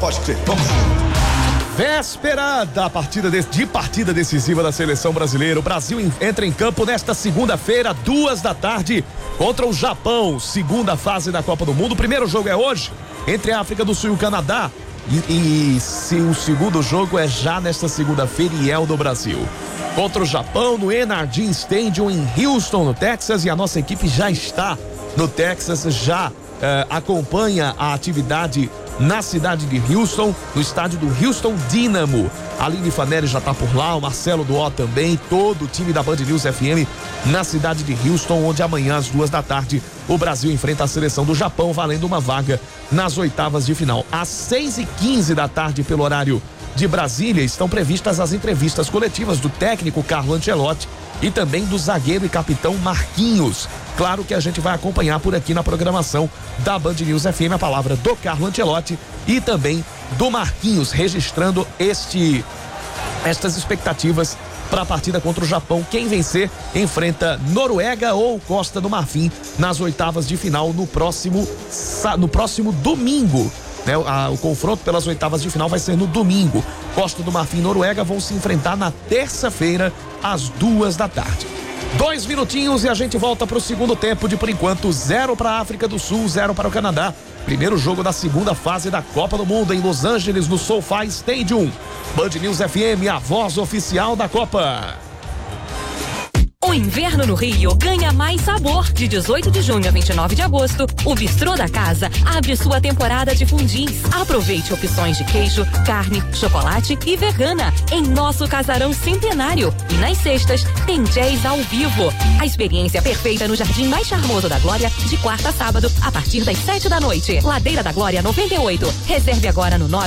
Pode crer, vamos junto. Véspera da partida decisiva da seleção brasileira. O Brasil entra em campo nesta segunda-feira, 14h, contra o Japão, segunda fase da Copa do Mundo. O primeiro jogo é hoje, entre a África do Sul e o Canadá. E se o segundo jogo é já nesta segunda-feira e é o do Brasil. Contra o Japão, no NRG Stadium em Houston, no Texas. E a nossa equipe já está no Texas, já acompanha a atividade na cidade de Houston, no estádio do Houston Dynamo. A Aline Fanelli já está por lá, o Marcelo Duó também, todo o time da Band News FM na cidade de Houston, onde amanhã às 14h o Brasil enfrenta a seleção do Japão, valendo uma vaga nas oitavas de final. Às 6h15 pelo horário de Brasília, estão previstas as entrevistas coletivas do técnico Carlo Ancelotti e também do zagueiro e capitão Marquinhos. Claro que a gente vai acompanhar por aqui na programação da Band News FM a palavra do Carlo Ancelotti e também do Marquinhos, registrando estas expectativas para a partida contra o Japão. Quem vencer enfrenta Noruega ou Costa do Marfim nas oitavas de final no próximo domingo. O confronto pelas oitavas de final vai ser no domingo. Costa do Marfim e Noruega vão se enfrentar na terça-feira às 14h. 2 minutinhos e a gente volta para o segundo tempo de, por enquanto, 0 para a África do Sul, 0 para o Canadá. Primeiro jogo da segunda fase da Copa do Mundo em Los Angeles, no SoFi Stadium. Band News FM, a voz oficial da Copa. O inverno no Rio ganha mais sabor. De 18 de junho a 29 de agosto, o Bistrô da Casa abre sua temporada de fundins. Aproveite opções de queijo, carne, chocolate e vegana em nosso casarão centenário. E nas sextas tem jazz ao vivo. A experiência perfeita no jardim mais charmoso da Glória, de quarta a sábado, a partir das 7h. Ladeira da Glória 98. Reserve agora no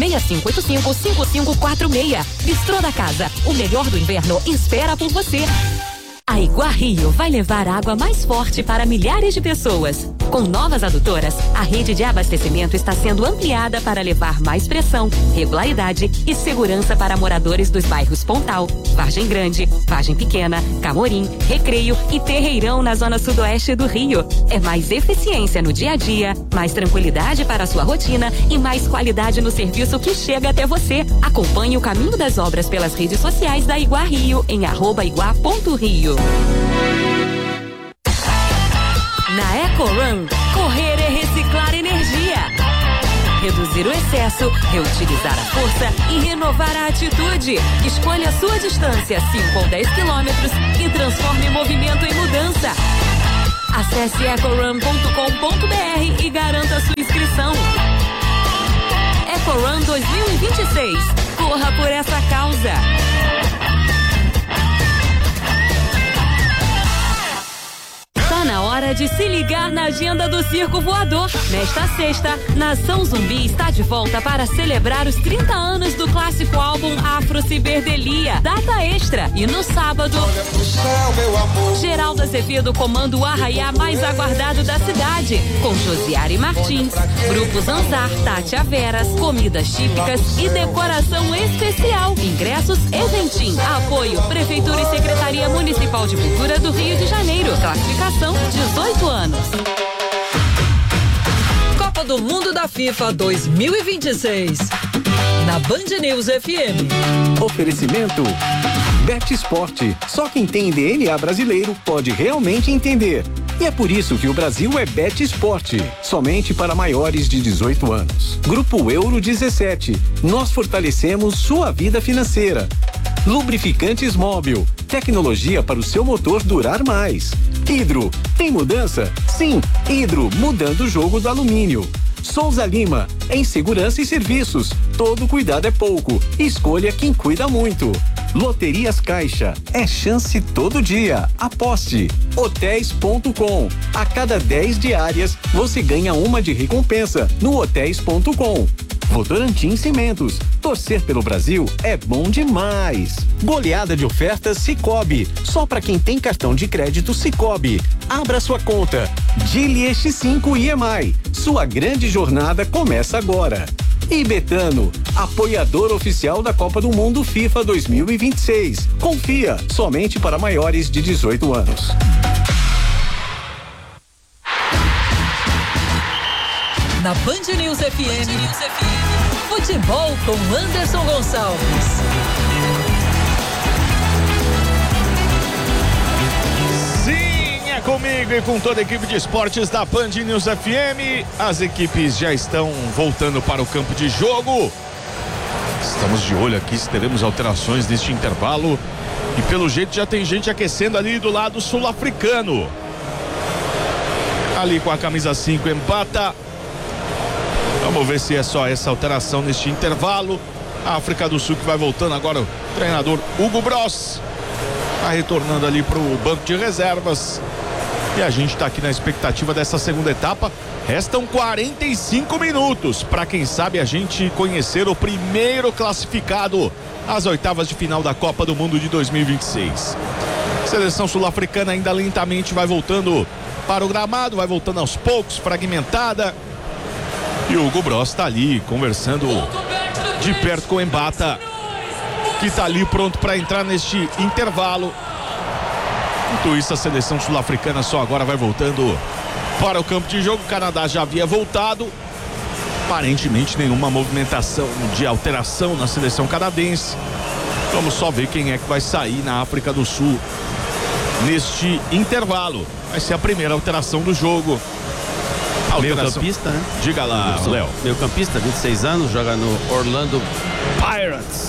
965855546. Bistrô da Casa, o melhor do inverno espera por você. A Iguá Rio vai levar água mais forte para milhares de pessoas. Com novas adutoras, a rede de abastecimento está sendo ampliada para levar mais pressão, regularidade e segurança para moradores dos bairros Pontal, Vargem Grande, Vargem Pequena, Camorim, Recreio e Terreirão na zona sudoeste do Rio. É mais eficiência no dia a dia, mais tranquilidade para a sua rotina e mais qualidade no serviço que chega até você. Acompanhe o caminho das obras pelas redes sociais da Iguá Rio em @iguá.rio. Na EcoRun, correr é reciclar energia. Reduzir o excesso, reutilizar a força e renovar a atitude. Escolha a sua distância, 5 ou 10 quilômetros, e transforme movimento em mudança. Acesse ecorun.com.br e garanta sua inscrição. EcoRun 2026. Corra por essa causa. Tá na hora de se ligar na agenda do Circo Voador. Nesta sexta, Nação Zumbi está de volta para celebrar os 30 anos do clássico álbum Afro Ciberdelia, data extra. E no sábado, Geraldo Azevedo comanda o arraiá mais aguardado da cidade, com Josiane Martins, Grupo Zanzar, Tati Averas, comidas típicas e decoração especial. Ingressos Eventim. Apoio Prefeitura e Secretaria Municipal de Cultura do Rio de Janeiro. Classificação 18 anos. Copa do Mundo da FIFA 2026. Na Band News FM. Oferecimento Bet Esporte. Só quem tem DNA brasileiro pode realmente entender. E é por isso que o Brasil é Bet Esporte. Somente para maiores de 18 anos. Grupo Euro 17. Nós fortalecemos sua vida financeira. Lubrificantes Móbil. Tecnologia para o seu motor durar mais. Hidro. Tem mudança? Sim. Hidro, mudando o jogo do alumínio. Souza Lima. Em segurança e serviços. Todo cuidado é pouco. Escolha quem cuida muito. Loterias Caixa. É chance todo dia. Aposte. Hotéis.com. A cada 10 diárias, você ganha uma de recompensa no hotéis.com. Votorantim Cimentos. Torcer pelo Brasil é bom demais. Goleada de ofertas Sicoob. Só para quem tem cartão de crédito Sicoob. Abra sua conta. Dili X5 IEMAI. Sua grande jornada começa agora. E Betano, apoiador oficial da Copa do Mundo FIFA 2026. Confia, somente para maiores de 18 anos. Na Band News FM. Futebol com Anderson Gonçalves. Sim, é comigo e com toda a equipe de esportes da Band News FM. As equipes já estão voltando para o campo de jogo. Estamos de olho aqui se teremos alterações neste intervalo. E pelo jeito já tem gente aquecendo ali do lado sul-africano. Ali com a camisa 5, Mbata. Vamos ver se é só essa alteração neste intervalo. A África do Sul que vai voltando agora, o treinador Hugo Bross. Está retornando ali para o banco de reservas. E a gente está aqui na expectativa dessa segunda etapa. Restam 45 minutos para, quem sabe, a gente conhecer o primeiro classificado às oitavas de final da Copa do Mundo de 2026. Seleção sul-africana ainda lentamente vai voltando para o gramado, vai voltando aos poucos, fragmentada. E o Hugo Bross está ali conversando de perto com o Mbata, que está ali pronto para entrar neste intervalo. Enquanto isso, a seleção sul-africana só agora vai voltando para o campo de jogo. O Canadá já havia voltado. Aparentemente nenhuma movimentação de alteração na seleção canadense. Vamos só ver quem é que vai sair na África do Sul neste intervalo. Vai ser a primeira alteração do jogo. Meio campista, né? Diga lá, Léo. Meio campista, 26 anos, joga no Orlando Pirates.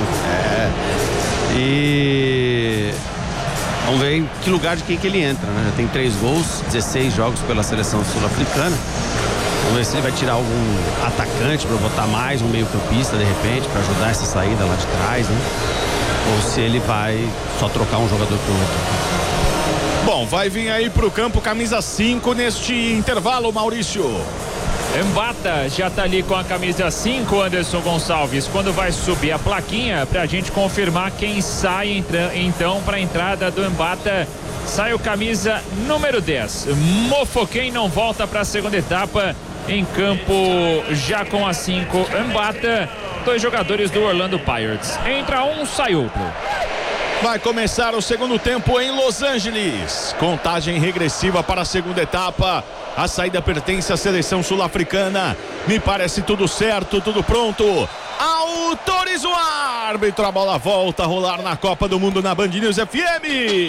E vamos ver em que lugar de quem que ele entra, né? Já tem 3 gols, 16 jogos pela seleção sul-africana. Vamos ver se ele vai tirar algum atacante para botar mais um meio campista de repente, para ajudar essa saída lá de trás, né? Ou se ele vai só trocar um jogador por outro. Bom, vai vir aí pro campo camisa 5 neste intervalo, Maurício. Mbata já tá ali com a camisa 5, Anderson Gonçalves. Quando vai subir a plaquinha pra gente confirmar quem sai então pra entrada do Mbata, sai o camisa número 10. Mofokeng não volta pra segunda etapa, em campo já com a 5, Mbata. 2 jogadores do Orlando Pirates. Entra um, sai outro. Vai começar o segundo tempo em Los Angeles. Contagem regressiva para a segunda etapa. A saída pertence à seleção sul-africana. Me parece tudo certo, tudo pronto. Autoriza o árbitro. A bola volta a rolar na Copa do Mundo na Band News FM.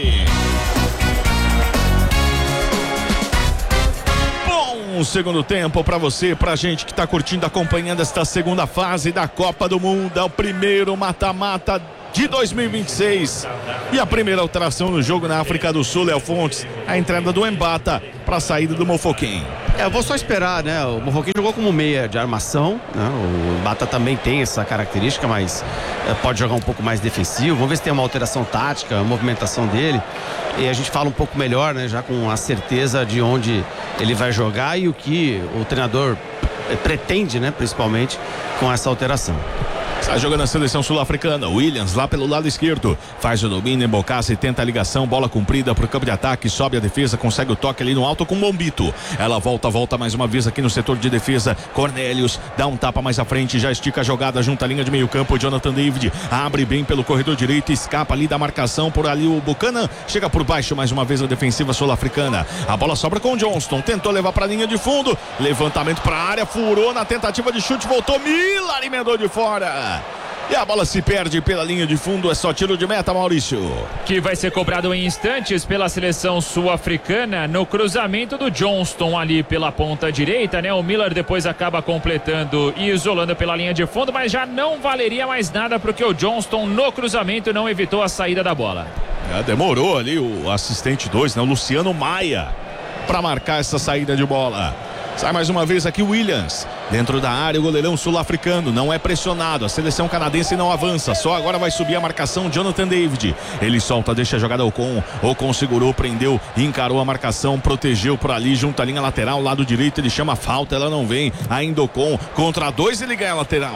Bom segundo tempo para você, pra gente que está curtindo, acompanhando esta segunda fase da Copa do Mundo. É o primeiro mata-mata de 2026. E a primeira alteração no jogo na África do Sul, Léo Fontes, a entrada do Mbata para a saída do Mofokeng. Eu vou só esperar, né? O Mofokeng jogou como meia de armação, né? O Mbata também tem essa característica, mas pode jogar um pouco mais defensivo. Vamos ver se tem uma alteração tática, a movimentação dele. E a gente fala um pouco melhor, né? Já com a certeza de onde ele vai jogar e o que o treinador pretende, né? Principalmente com essa alteração. Está jogando a seleção sul-africana. Williams lá pelo lado esquerdo. Faz o domínio, Embocassa e tenta a ligação. Bola comprida para o campo de ataque. Sobe a defesa, consegue o toque ali no alto com o Bombito. Ela volta mais uma vez aqui no setor de defesa. Cornelius dá um tapa mais à frente. Já estica a jogada junto à linha de meio campo. Jonathan David abre bem pelo corredor direito. Escapa ali da marcação. Por ali o Buchanan. Chega por baixo mais uma vez a defensiva sul-africana. A bola sobra com o Johnston. Tentou levar para a linha de fundo. Levantamento para a área. Furou na tentativa de chute. Voltou. Miller emendou de fora. E a bola se perde pela linha de fundo. É só tiro de meta, Maurício. Que vai ser cobrado em instantes pela seleção sul-africana no cruzamento do Johnston ali pela ponta direita, né? O Miller depois acaba completando e isolando pela linha de fundo, mas já não valeria mais nada porque o Johnston no cruzamento não evitou a saída da bola. Demorou ali o assistente 2, né? O Luciano Maia, para marcar essa saída de bola. Sai mais uma vez aqui o Williams. Dentro da área, o goleirão sul-africano não é pressionado. A seleção canadense não avança. Só agora vai subir a marcação Jonathan David. Ele solta, deixa a jogada Ocon segurou, prendeu, encarou a marcação, protegeu por ali, junto à linha lateral, lado direito, ele chama falta, ela não vem. Ainda Ocon contra 2, ele ganha a lateral.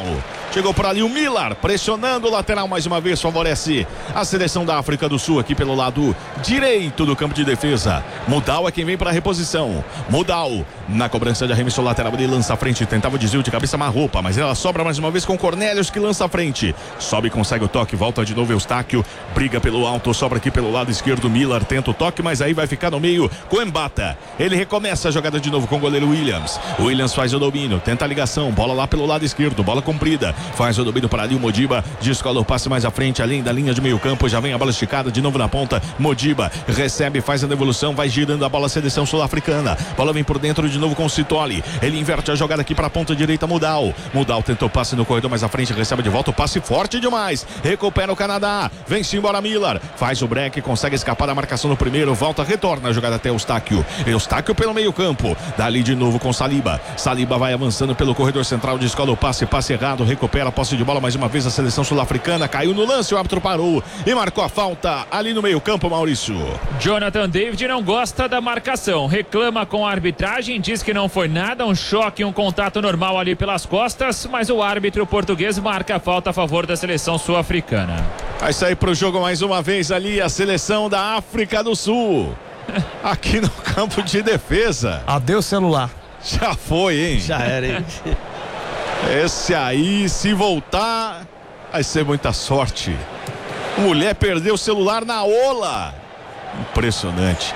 Chegou por ali o Miller, pressionando o lateral mais uma vez, favorece a seleção da África do Sul aqui pelo lado direito do campo de defesa. Mudal é quem vem para a reposição. Mudal na cobrança de arremesso lateral, ele lança a frente, tentava o desvio de cabeça Marropa, mas ela sobra mais uma vez com Cornelius, que lança a frente. Sobe, consegue o toque, volta de novo Eustáquio, briga pelo alto, sobra aqui pelo lado esquerdo. Miller tenta o toque, mas aí vai ficar no meio com Embata. Ele recomeça a jogada de novo com o goleiro Williams. Williams faz o domínio, tenta a ligação, bola lá pelo lado esquerdo, bola comprida, faz o domínio para ali o Modiba, descola o passe mais à frente, além da linha de meio campo, já vem a bola esticada de novo na ponta. Modiba recebe, faz a devolução, vai girando a bola, seleção sul-africana. Bola vem por dentro de novo com o Citoli. Ele inverte a jogada aqui para a ponta direita, Mudal tentou passe no corredor mais à frente, recebe de volta o passe forte demais, recupera o Canadá, vem-se embora Miller, faz o break, consegue escapar da marcação no primeiro, volta, retorna a jogada até Eustáquio pelo meio campo, dali de novo com Saliba vai avançando pelo corredor central, descola o passe errado, recupera a posse de bola mais uma vez a seleção sul-africana, caiu no lance, o árbitro parou e marcou a falta ali no meio campo, Maurício. Jonathan David não gosta da marcação, reclama com a arbitragem, diz que não foi nada, um choque, um contato normal ali pelas costas, mas o árbitro português marca a falta a favor da seleção sul-africana. Vai sair pro jogo mais uma vez ali a seleção da África do Sul. Aqui no campo de defesa. Adeus celular. Já foi, hein? Já era, hein? Esse aí, se voltar, vai ser muita sorte. Mulher perdeu o celular na ola. Impressionante.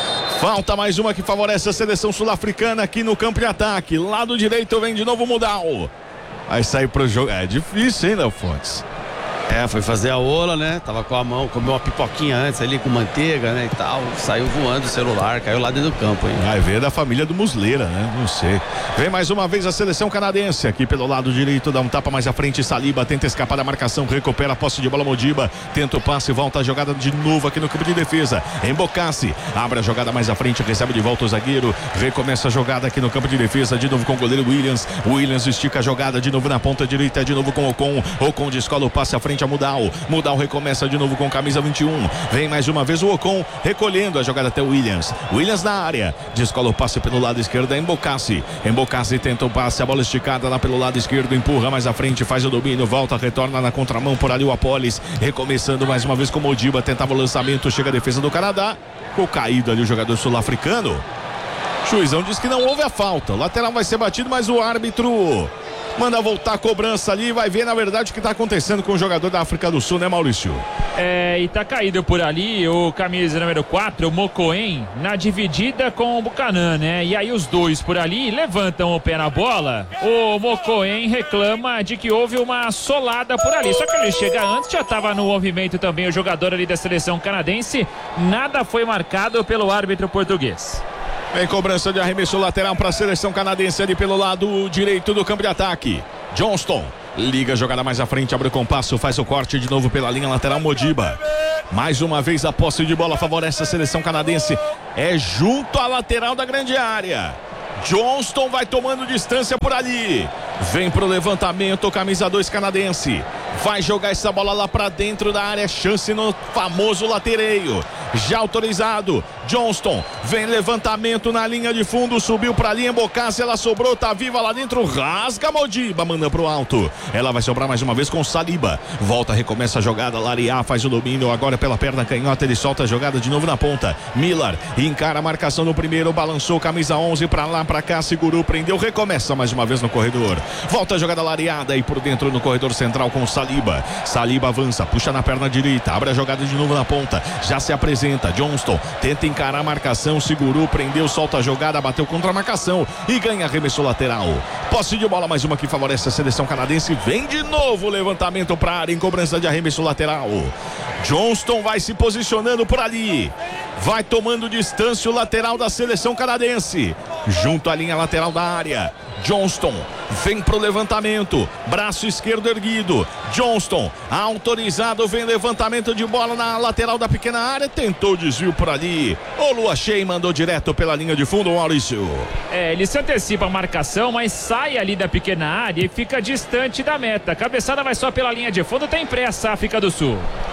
Falta mais uma que favorece a seleção sul-africana aqui no campo de ataque. Lado direito vem de novo Mudal. Vai sair pro jogo. É difícil, hein, Léo Fontes? Foi fazer a ola, né? Tava com a mão, comeu uma pipoquinha antes ali com manteiga, né? E tal. Saiu voando o celular, caiu lá dentro do campo, hein? Vai ver da família do Muslera, né? Não sei. Vem mais uma vez a seleção canadense aqui pelo lado direito, dá um tapa mais à frente. Saliba tenta escapar da marcação, recupera a posse de bola. Modiba tenta o passe, volta a jogada de novo aqui no campo de defesa. Embocassi abre a jogada mais à frente, recebe de volta o zagueiro, recomeça a jogada aqui no campo de defesa, de novo com o goleiro Williams. Williams estica a jogada de novo na ponta direita, de novo com o Ocon descola o passe à frente a Mudal recomeça de novo com camisa 21, vem mais uma vez o Ocon recolhendo a jogada até o Williams na área, descola o passe pelo lado esquerdo, Embocassi tenta o passe, a bola esticada lá pelo lado esquerdo, empurra mais à frente, faz o domínio, volta, retorna na contramão por ali o Apolis, recomeçando mais uma vez com o Modiba, tentava o lançamento, chega a defesa do Canadá, ficou caído ali o jogador sul-africano. O juizão diz que não houve a falta, o lateral vai ser batido, mas o árbitro manda voltar a cobrança ali, vai ver na verdade o que está acontecendo com o jogador da África do Sul, né, Maurício? E tá caído por ali o camisa número 4, o Mokoen, na dividida com o Buchanan, né? E aí os dois por ali levantam o pé na bola, o Mokoen reclama de que houve uma solada por ali, só que ele chega antes, já estava no movimento também o jogador ali da seleção canadense, nada foi marcado pelo árbitro português. Vem cobrança de arremesso lateral para a seleção canadense ali pelo lado direito do campo de ataque. Johnston liga a jogada mais à frente, abre o compasso, faz o corte de novo pela linha lateral. Modiba, mais uma vez a posse de bola favorece a seleção canadense. É junto à lateral da grande área. Johnston vai tomando distância por ali. Vem pro levantamento, camisa 2 canadense. Vai jogar essa bola lá pra dentro da área. Chance no famoso latereio. Já autorizado. Johnston. Vem levantamento na linha de fundo. Subiu pra linha. Embocassi. Ela sobrou. Tá viva lá dentro. Rasga Modiba. Manda pro alto. Ela vai sobrar mais uma vez com Saliba. Volta, recomeça a jogada. Lariá faz o domínio. Agora pela perna canhota. Ele solta a jogada de novo na ponta. Miller encara a marcação no primeiro. Balançou. Camisa 11 pra lá, pra cá. Segurou. Prendeu. Recomeça mais uma vez no corredor. Volta a jogada Lariada. E por dentro no corredor central com Saliba. Saliba avança. Puxa na perna direita. Abre a jogada de novo na ponta. Já se apresenta. Johnston tenta encarar a marcação. Segurou. Prendeu. Solta a jogada. Bateu contra a marcação. E ganha arremesso lateral. Posse de bola mais uma que favorece a seleção canadense. Vem de novo o levantamento para a área em cobrança de arremesso lateral. Johnston vai se posicionando por ali. Vai tomando distância o lateral da seleção canadense. Junto à linha lateral da área. Johnston vem pro levantamento. Braço esquerdo erguido. Johnston autorizado. Vem levantamento de bola na lateral da pequena área. Tentou desvio por ali. O Luachei mandou direto pela linha de fundo, Maurício. Ele se antecipa a marcação, mas sai ali da pequena área e fica distante da meta. A cabeçada vai só pela linha de fundo. Tem pressa a África do Sul.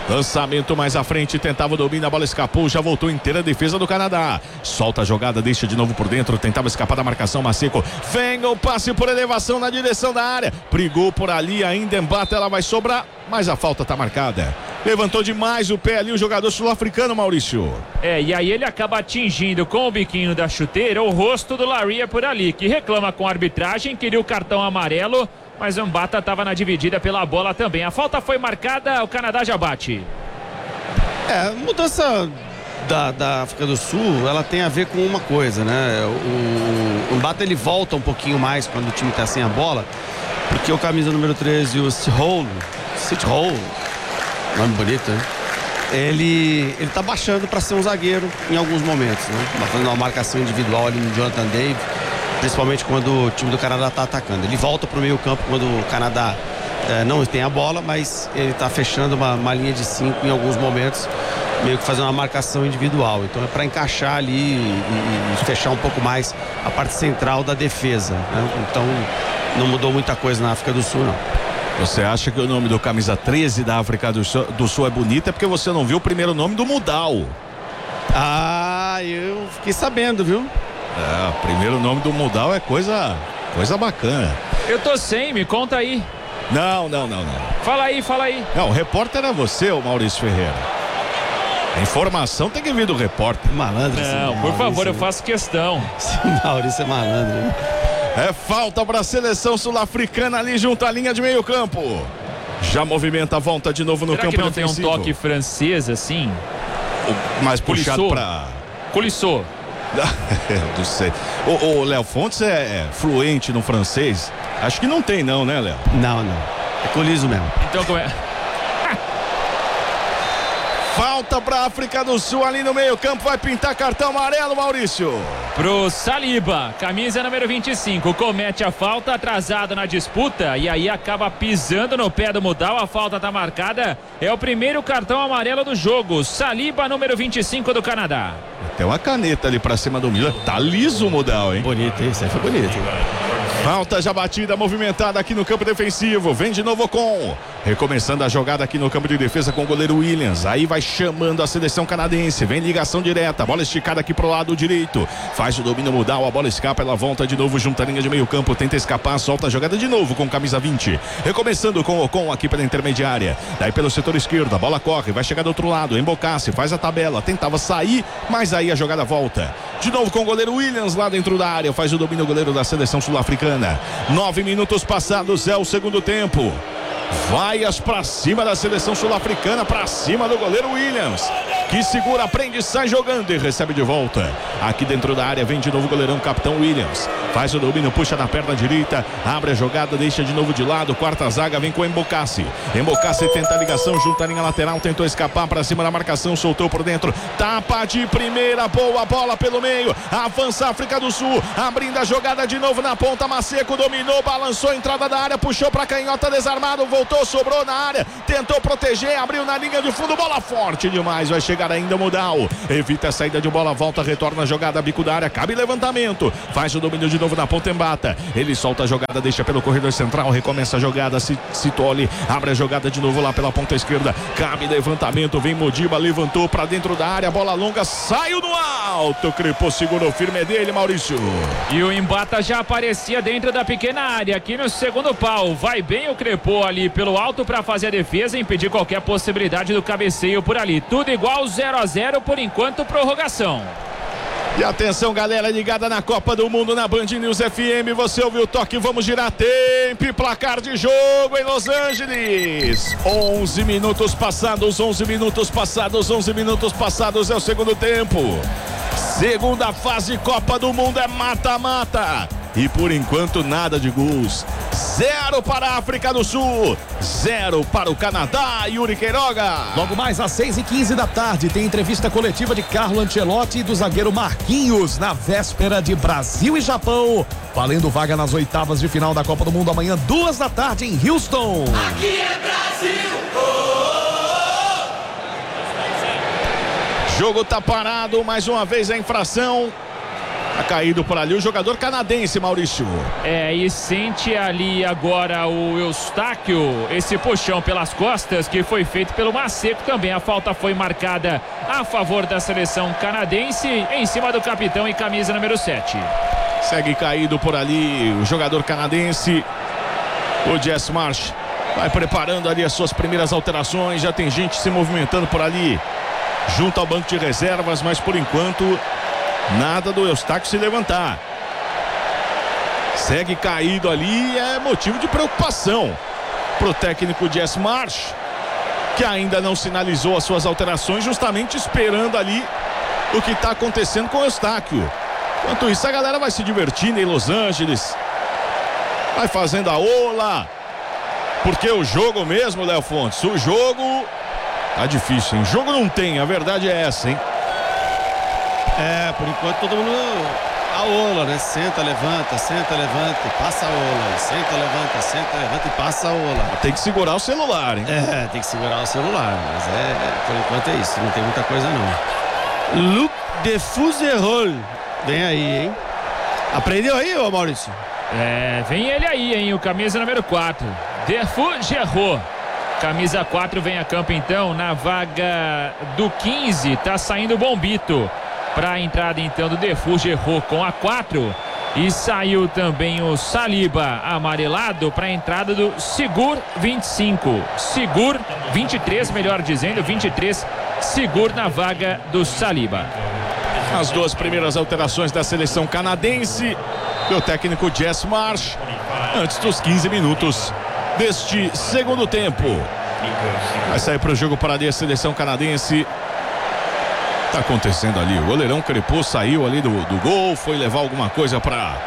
Lançamento mais à frente, tentava o domínio, a bola escapou, já voltou inteira a defesa do Canadá. Solta a jogada, deixa de novo por dentro, tentava escapar da marcação, Maseco. Vem o passe por elevação na direção da área. Brigou por ali, ainda embate, ela vai sobrar, mas a falta tá marcada. Levantou demais o pé ali o jogador sul-africano, Maurício. E aí ele acaba atingindo com o biquinho da chuteira o rosto do Laria por ali, que reclama com a arbitragem, queria o cartão amarelo, mas o Mbata estava na dividida pela bola também. A falta foi marcada, o Canadá já bate. Mudança da África do Sul, ela tem a ver com uma coisa, né? O Mbata, ele volta um pouquinho mais quando o time está sem a bola, porque o camisa número 13, o Sithole, nome bonito, né? Ele tá baixando para ser um zagueiro em alguns momentos, né? Tá fazendo uma marcação individual ali no Jonathan David, principalmente quando o time do Canadá está atacando. Ele volta para o meio campo quando o Canadá não tem a bola, mas ele está fechando uma linha de 5 em alguns momentos, meio que fazendo uma marcação individual. Então é para encaixar ali e fechar um pouco mais a parte central da defesa, né? Então não mudou muita coisa na África do Sul, não. Você acha que o nome do camisa 13 da África do Sul é bonito? É porque você não viu o primeiro nome do Mudal. Eu fiquei sabendo, viu? O primeiro nome do Mudal é coisa bacana. Eu tô sem, me conta aí. Não. Fala aí. Não, o repórter é você, o Maurício Ferreira. A informação tem que vir do repórter. Malandro. Não, por favor, eu faço questão. Esse Maurício é malandro. É falta para a seleção sul-africana ali junto à linha de meio campo. Já movimenta a volta de novo no Será campo que não defensivo. tem um toque francês assim? Mais puxado para... Colissou. Não sei. O Léo Fontes é fluente no francês? Acho que não tem não, né, Léo? Não. É coliso mesmo. Então como é? Falta para a África do Sul ali no meio campo, vai pintar cartão amarelo, Maurício. Pro Saliba, camisa número 25, comete a falta, atrasado na disputa e aí acaba pisando no pé do Mudal, a falta tá marcada, é o primeiro cartão amarelo do jogo. Saliba, número 25 do Canadá. Tem uma caneta ali pra cima do Miller, tá liso o Mudal, hein? Bonito, isso aí foi bonito. Falta já batida, movimentada aqui no campo defensivo. Vem de novo recomeçando a jogada aqui no campo de defesa com o goleiro Williams. Aí vai chamando a seleção canadense. Vem ligação direta, bola esticada aqui pro lado direito. Faz o domínio Mudal, a bola escapa, ela volta de novo junto à linha de meio campo. Tenta escapar, solta a jogada de novo com camisa 20. Recomeçando com o Ocon aqui pela intermediária. Daí pelo setor esquerdo, a bola corre, vai chegar do outro lado. Embocasse, faz a tabela, tentava sair, mas aí a jogada volta. De novo com o goleiro Williams lá dentro da área. Faz o domínio o goleiro da seleção sul-africana. 9 minutos passados, é o segundo tempo. Vaias pra cima da seleção sul-africana, pra cima do goleiro Williams, que segura, prende, sai jogando e recebe de volta. Aqui dentro da área vem de novo o goleirão, capitão Williams. Faz o domínio, puxa na perna direita, abre a jogada, deixa de novo de lado. Quarta zaga vem com o Embocasse. Embocasse tenta a ligação junto à linha lateral, tentou escapar pra cima da marcação, soltou por dentro. Tapa de primeira, boa bola pelo meio. Avança a África do Sul, abrindo a jogada de novo na ponta. Maseco dominou, balançou a entrada da área, puxou pra canhota, desarmado, voltou, sobrou na área, tentou proteger, abriu na linha de fundo, bola forte demais, vai chegar ainda o Mudal, evita a saída de bola, volta, retorna a jogada, bico da área, cabe levantamento, faz o domínio de novo na ponta, Mbata, ele solta a jogada, deixa pelo corredor central, recomeça a jogada, Sithole, abre a jogada de novo lá pela ponta esquerda, cabe levantamento, vem Modiba, levantou pra dentro da área, bola longa, saiu no alto, Crepô segurou firme dele, Maurício. E o Mbata já aparecia dentro da pequena área, aqui no segundo pau, vai bem o Crepô ali pelo alto para fazer a defesa e impedir qualquer possibilidade do cabeceio por ali, tudo igual 0-0 por enquanto, prorrogação. E atenção, galera ligada na Copa do Mundo na Band News FM, você ouviu o toque, vamos girar tempo e placar de jogo em Los Angeles. 11 minutos passados, 11 minutos passados, 11 minutos passados, é o segundo tempo. Segunda fase Copa do Mundo é mata-mata. E por enquanto nada de gols. 0 para a África do Sul, 0 para o Canadá. Yuri Queiroga. Logo mais às 6h15 da tarde tem entrevista coletiva de Carlo Ancelotti e do zagueiro Marquinhos na véspera de Brasil e Japão, valendo vaga nas oitavas de final da Copa do Mundo amanhã 2 da tarde em Houston. Aqui é Brasil. Jogo tá parado, mais uma vez a infração. Tá caído por ali o jogador canadense, Maurício. E sente ali agora o Eustáquio, esse puxão pelas costas que foi feito pelo Maceco também. A falta foi marcada a favor da seleção canadense em cima do capitão e camisa número 7. Segue caído por ali o jogador canadense, o Jess Marsh. Vai preparando ali as suas primeiras alterações. Já tem gente se movimentando por ali junto ao banco de reservas, mas por enquanto nada do Eustáquio se levantar. Segue caído ali, é motivo de preocupação pro técnico Jess Marsh, que ainda não sinalizou as suas alterações, justamente esperando ali o que está acontecendo com o Eustáquio. Enquanto isso, a galera vai se divertindo em Los Angeles, vai fazendo a ola, porque o jogo mesmo, Léo Fontes, o jogo tá difícil, hein? Jogo não tem, a verdade é essa, hein? Por enquanto todo mundo a ola, né? Senta, levanta, e passa a ola. Senta, levanta e passa a ola. Tem que segurar o celular, hein? Tem que segurar o celular, mas por enquanto é isso, não tem muita coisa não. Luc de Fougerolles, vem aí, hein? Aprendeu aí, ô Maurício? Vem ele aí, hein? O camisa número 4, de Fougerolles. Camisa 4 vem a campo então, na vaga do 15, tá saindo o Bombito. Para a entrada então do Defoe errou com a 4 e saiu também o Saliba amarelado para a entrada do Sigur 25. Sigur 23, melhor dizendo, 23 Sigur na vaga do Saliba. As duas primeiras alterações da seleção canadense do técnico Jess Marsh antes dos 15 minutos deste segundo tempo. Vai sair para o jogo para ali a seleção canadense. Tá acontecendo ali, o goleirão Crepô saiu ali do gol, foi levar alguma coisa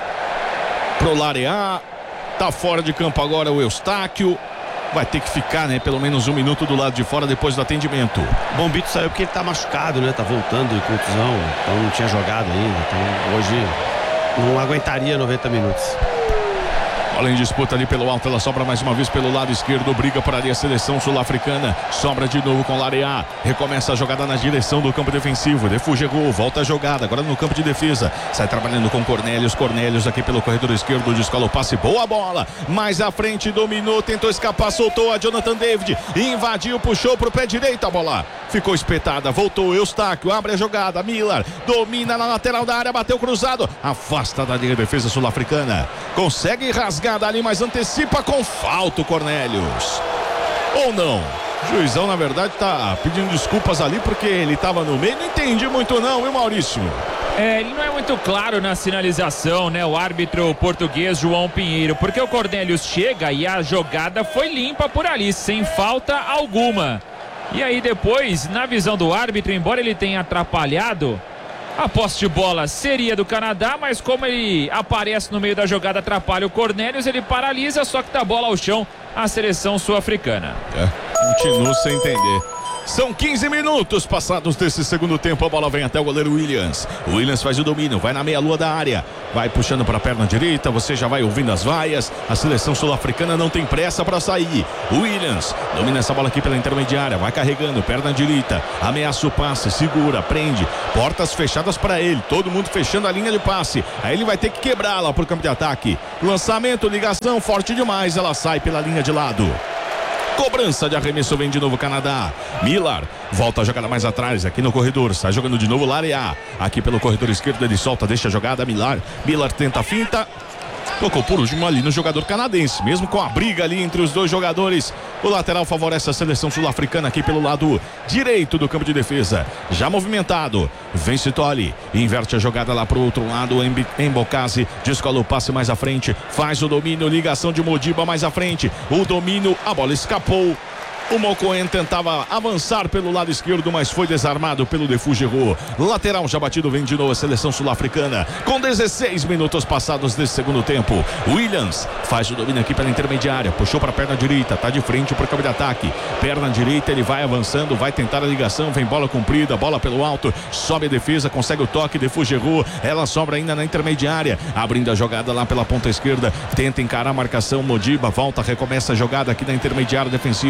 pro Lareá. Tá fora de campo agora o Eustáquio. Vai ter que ficar, né, pelo menos um minuto do lado de fora depois do atendimento. Bombito saiu porque ele tá machucado, né? Tá voltando de contusão, então não tinha jogado ainda. Então hoje não aguentaria 90 minutos. Bola em disputa ali pelo alto, ela sobra mais uma vez pelo lado esquerdo, briga por ali a seleção sul-africana, sobra de novo com Lareá, recomeça a jogada na direção do campo defensivo, Defugegou, volta a jogada, agora no campo de defesa, sai trabalhando com Cornélios aqui pelo corredor esquerdo, descola o passe, boa bola, mais à frente, dominou, tentou escapar, soltou a Jonathan David, invadiu, puxou pro pé direito, a bola ficou espetada, voltou Eustáquio, abre a jogada, Miller, domina na lateral da área, bateu cruzado, afasta da linha de defesa sul-africana, consegue rasgar dali, mas antecipa com falta o Cornélios. Ou não? O juizão, na verdade, tá pedindo desculpas ali porque ele tava no meio. Não entendi muito não, viu, Maurício? Ele não é muito claro na sinalização, né? O árbitro português João Pinheiro, porque o Cornélios chega e a jogada foi limpa por ali, sem falta alguma. E aí depois, na visão do árbitro, embora ele tenha atrapalhado, a posse de bola seria do Canadá, mas como ele aparece no meio da jogada, atrapalha o Cornélios, ele paralisa, só que dá bola ao chão a seleção sul-africana. Continuo sem entender. São 15 minutos passados desse segundo tempo. A bola vem até o goleiro Williams. O Williams faz o domínio, vai na meia-lua da área. Vai puxando para a perna direita. Você já vai ouvindo as vaias. A seleção sul-africana não tem pressa para sair. O Williams domina essa bola aqui pela intermediária. Vai carregando, perna direita. Ameaça o passe, segura, prende. Portas fechadas para ele. Todo mundo fechando a linha de passe. Aí ele vai ter que quebrar lá pro campo de ataque. Lançamento, ligação, forte demais. Ela sai pela linha de lado. Cobrança de arremesso, vem de novo Canadá. Miller volta a jogada mais atrás aqui no corredor, sai jogando de novo Lareá. Aqui pelo corredor esquerdo ele solta, deixa a jogada, Miller tenta a finta. Tocou por último ali no jogador canadense, mesmo com a briga ali entre os dois jogadores. O lateral favorece a seleção sul-africana aqui pelo lado direito do campo de defesa. Já movimentado, vence Tolly, inverte a jogada lá pro outro lado. Embocase, descola o passe mais à frente, faz o domínio, ligação de Modiba mais à frente. O domínio, a bola escapou. O Mokoen tentava avançar pelo lado esquerdo, mas foi desarmado pelo Defugegou. Lateral já batido, vem de novo a seleção sul-africana. Com 16 minutos passados desse segundo tempo. Williams faz o domínio aqui pela intermediária. Puxou para a perna direita, tá de frente para o campo de ataque. Perna direita, ele vai avançando, vai tentar a ligação. Vem bola comprida, bola pelo alto. Sobe a defesa, consegue o toque. Defugegou. Ela sobra ainda na intermediária. Abrindo a jogada lá pela ponta esquerda. Tenta encarar a marcação. Modiba volta, recomeça a jogada aqui na intermediária defensiva. Sai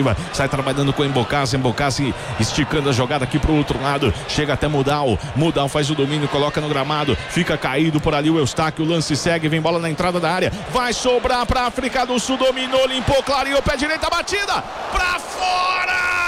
trabalhando com Embocase esticando a jogada aqui pro outro lado, chega até Mudal faz o domínio, coloca no gramado, fica caído por ali o Eustáquio, o lance segue, vem bola na entrada da área, vai sobrar pra África do Sul, dominou, limpou, clareou, pé direito, a batida, pra fora!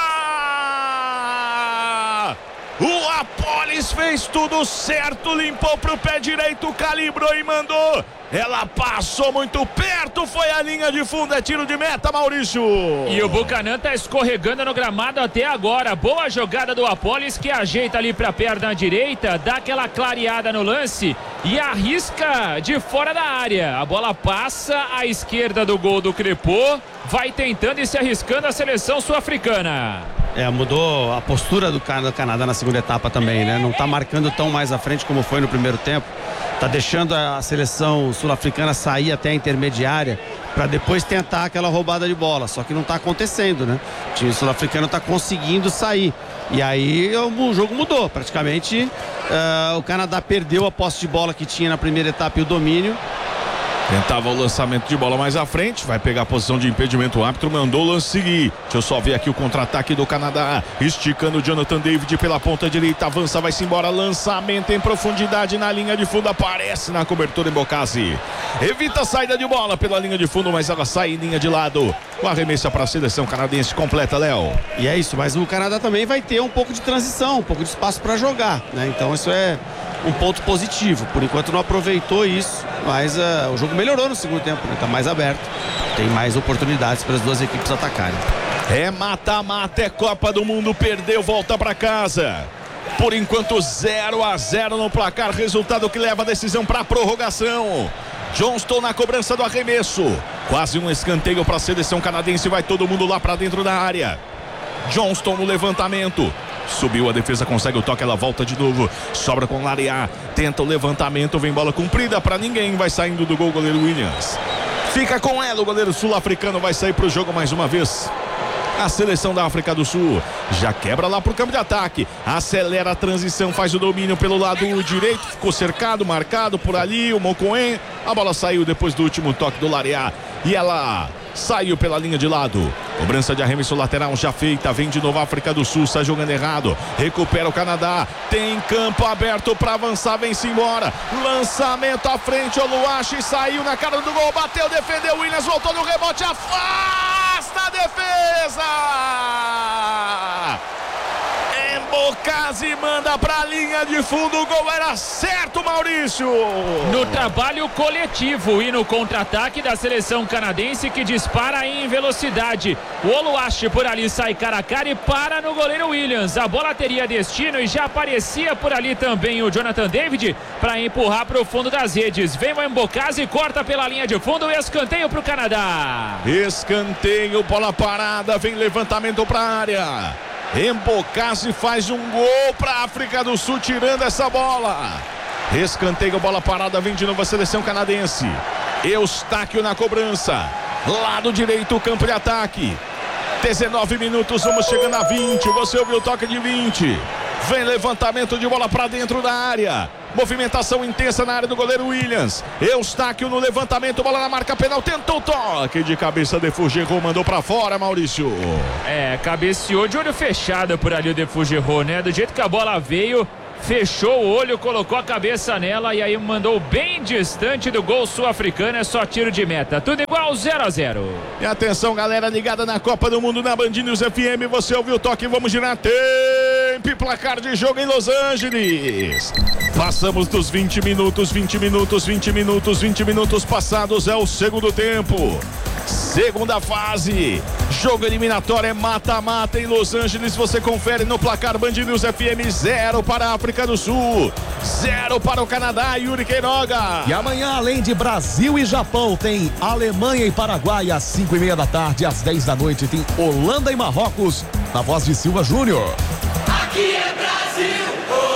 O Apolis fez tudo certo, limpou pro pé direito, calibrou e mandou. Ela passou muito perto, foi a linha de fundo, é tiro de meta, Maurício. E o Buchanan tá escorregando no gramado até agora. Boa jogada do Apolis, que ajeita ali pra perna direita, dá aquela clareada no lance e arrisca de fora da área. A bola passa à esquerda do gol do Crepô, vai tentando e se arriscando a seleção sul-africana. Mudou a postura do Canadá na segunda etapa também, né? Não tá marcando tão mais à frente como foi no primeiro tempo. Tá deixando a seleção sul-africana sair até a intermediária para depois tentar aquela roubada de bola. Só que não tá acontecendo, né? O time sul-africano tá conseguindo sair. E aí o jogo mudou. Praticamente o Canadá perdeu a posse de bola que tinha na primeira etapa e o domínio. Tentava o lançamento de bola mais à frente, vai pegar a posição de impedimento, o árbitro mandou o lance seguir. Deixa eu só ver aqui o contra-ataque do Canadá, esticando o Jonathan David pela ponta direita, avança, vai-se embora, lançamento em profundidade na linha de fundo, aparece na cobertura Embocase. Evita a saída de bola pela linha de fundo, mas ela sai em linha de lado. O arremesso para a seleção canadense completa, Léo. E é isso, mas o Canadá também vai ter um pouco de transição, um pouco de espaço para jogar, né? Então isso é um ponto positivo. Por enquanto não aproveitou isso, mas o jogo melhorou no segundo tempo, né? Tá mais aberto, tem mais oportunidades para as duas equipes atacarem. É mata-mata, é Copa do Mundo, perdeu, volta para casa. Por enquanto 0-0 no placar, resultado que leva a decisão para a prorrogação. Johnston na cobrança do arremesso, quase um escanteio para a seleção canadense, vai todo mundo lá para dentro da área. Johnston no levantamento, subiu a defesa, consegue o toque, ela volta de novo, sobra com Lariá, tenta o levantamento, vem bola comprida para ninguém, vai saindo do gol o goleiro Williams. Fica com ela, o goleiro sul-africano vai sair para o jogo mais uma vez. A seleção da África do Sul já quebra lá pro campo de ataque, acelera a transição, faz o domínio pelo lado direito, ficou cercado, marcado por ali o Mokoen, a bola saiu depois do último toque do Lariá e ela saiu pela linha de lado. Cobrança de arremesso lateral já feita, vem de novo a África do Sul, sai jogando errado, recupera o Canadá, tem campo aberto para avançar, vem-se embora, lançamento à frente, o Luachi saiu na cara do gol, bateu, defendeu, Williams voltou no rebote, afasta a defesa! Embocase manda pra linha de fundo, o gol era certo, Maurício! No trabalho coletivo e no contra-ataque da seleção canadense, que dispara em velocidade. O Oluache por ali sai cara a cara e para no goleiro Williams. A bola teria destino e já aparecia por ali também o Jonathan David para empurrar para o fundo das redes. Vem o Embocase, corta pela linha de fundo e escanteio para o Canadá. Escanteio, bola parada, vem levantamento para a área. Embocase faz um gol para a África do Sul, tirando essa bola. Escanteio, bola parada, vem de novo a seleção canadense. Eustáquio na cobrança, lado direito, campo de ataque. 19 minutos, vamos chegando a 20. Você ouviu o toque de 20. Vem levantamento de bola para dentro da área. Movimentação intensa na área do goleiro Williams. Eustáquio no levantamento, bola na marca penal, tentou o toque de cabeça, de Fougerot mandou para fora, Maurício. Cabeceou de olho fechado por ali o de Fougerot, né? Do jeito que a bola veio, fechou o olho, colocou a cabeça nela e aí mandou bem distante do gol sul-africano. É só tiro de meta, tudo igual, 0-0. E atenção, galera ligada na Copa do Mundo na Band News FM, você ouviu o toque, vamos girar tempo e placar de jogo em Los Angeles. Passamos dos 20 minutos passados, é o segundo tempo. Segunda fase, jogo eliminatório, é mata-mata em Los Angeles. Você confere no placar Band News FM, 0 para a África do Sul, 0 para o Canadá, Yuri Queiroga. E amanhã, além de Brasil e Japão, tem Alemanha e Paraguai às 5:30 da tarde, às 10 da noite tem Holanda e Marrocos, na voz de Silva Júnior. Aqui é Brasil!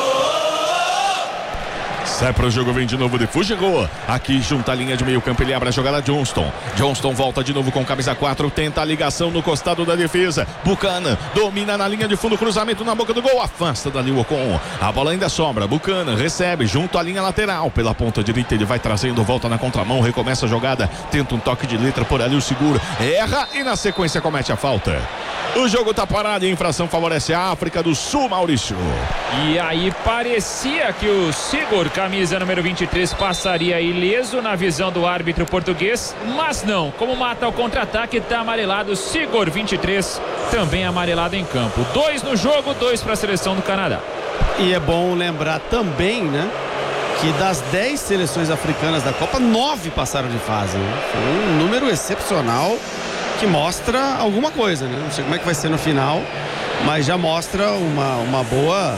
Sai pro jogo, vem de novo de Fougerot. Aqui junta a linha de meio campo, ele abre a jogada Johnston. Johnston volta de novo com camisa 4, tenta a ligação no costado da defesa. Buchanan domina na linha de fundo, cruzamento na boca do gol, afasta dali o Ocon. A bola ainda sobra, Buchanan recebe junto à linha lateral. Pela ponta direita ele vai trazendo, volta na contramão, recomeça a jogada, tenta um toque de letra por ali, o seguro, erra e na sequência comete a falta. O jogo tá parado e a infração favorece a África do Sul, Maurício. E aí parecia que o Sigor, camisa número 23, passaria ileso na visão do árbitro português, mas não. Como mata o contra-ataque, tá amarelado. Sigor 23 também amarelado em campo. 2 no jogo, 2 para a seleção do Canadá. E é bom lembrar também, né, que das 10 seleções africanas da Copa, 9 passaram de fase, né? Foi um número excepcional que mostra alguma coisa, né? Não sei como é que vai ser no final, mas já mostra uma boa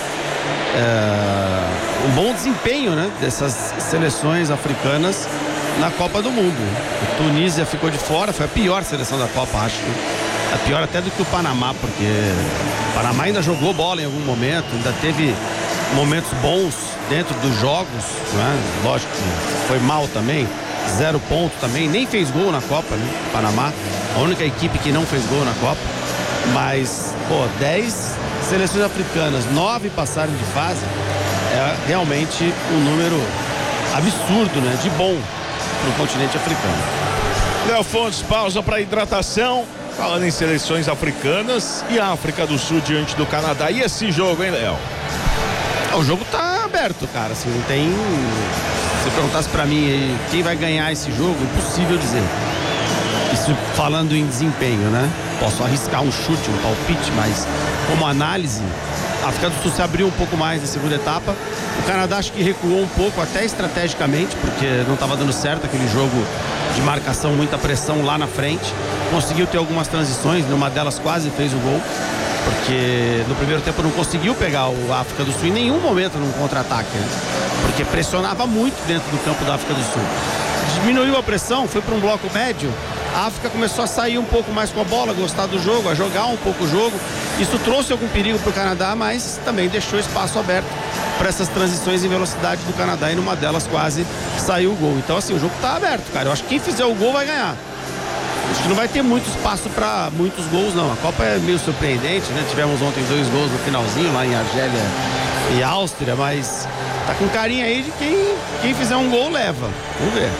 um bom desempenho, né, dessas seleções africanas na Copa do Mundo. A Tunísia ficou de fora, foi a pior seleção da Copa, acho. A pior até do que o Panamá, porque o Panamá ainda jogou bola em algum momento, ainda teve momentos bons dentro dos jogos, né? Lógico que foi mal também, 0 ponto também, nem fez gol na Copa, né? Panamá, a única equipe que não fez gol na Copa, mas, 10 seleções africanas, 9 passaram de fase, é realmente um número absurdo, né? De bom no continente africano. Léo Fontes, pausa para hidratação. Falando em seleções africanas e a África do Sul diante do Canadá. E esse jogo, hein, Léo? O jogo tá aberto, cara. Assim, não tem. Se perguntasse pra mim aí, quem vai ganhar esse jogo, impossível dizer. Isso falando em desempenho, né? Posso arriscar um chute, um palpite, mas como análise, a África do Sul se abriu um pouco mais na segunda etapa. O Canadá acho que recuou um pouco, até estrategicamente, porque não estava dando certo aquele jogo de marcação, muita pressão lá na frente. Conseguiu ter algumas transições, numa delas quase fez o gol, porque no primeiro tempo não conseguiu pegar o África do Sul em nenhum momento num contra-ataque, né? Porque pressionava muito dentro do campo da África do Sul. Diminuiu a pressão, foi para um bloco médio, a África começou a sair um pouco mais com a bola, gostar do jogo, a jogar um pouco o jogo. Isso trouxe algum perigo para o Canadá, mas também deixou espaço aberto para essas transições em velocidade do Canadá, e numa delas quase saiu o gol. Então assim, o jogo está aberto, cara. Eu acho que quem fizer o gol vai ganhar. Acho que não vai ter muito espaço para muitos gols, não. A Copa é meio surpreendente, né? Tivemos ontem 2 gols no finalzinho, lá em Argélia e Áustria, mas tá com carinha aí de quem fizer um gol leva. Vamos ver.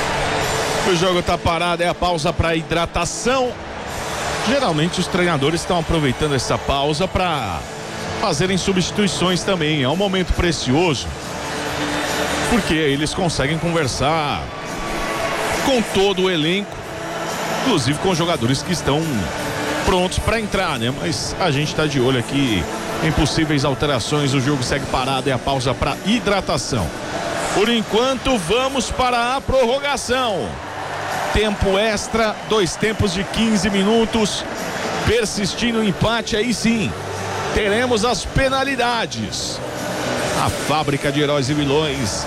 O jogo tá parado, é a pausa para hidratação. Geralmente os treinadores estão aproveitando essa pausa para fazerem substituições também. É um momento precioso, porque eles conseguem conversar com todo o elenco, inclusive com jogadores que estão prontos para entrar, né? Mas a gente está de olho aqui em possíveis alterações. O jogo segue parado, é a pausa para hidratação. Por enquanto, vamos para a prorrogação. Tempo extra, 2 tempos de 15 minutos. Persistindo o empate, aí sim teremos as penalidades. A fábrica de heróis e vilões,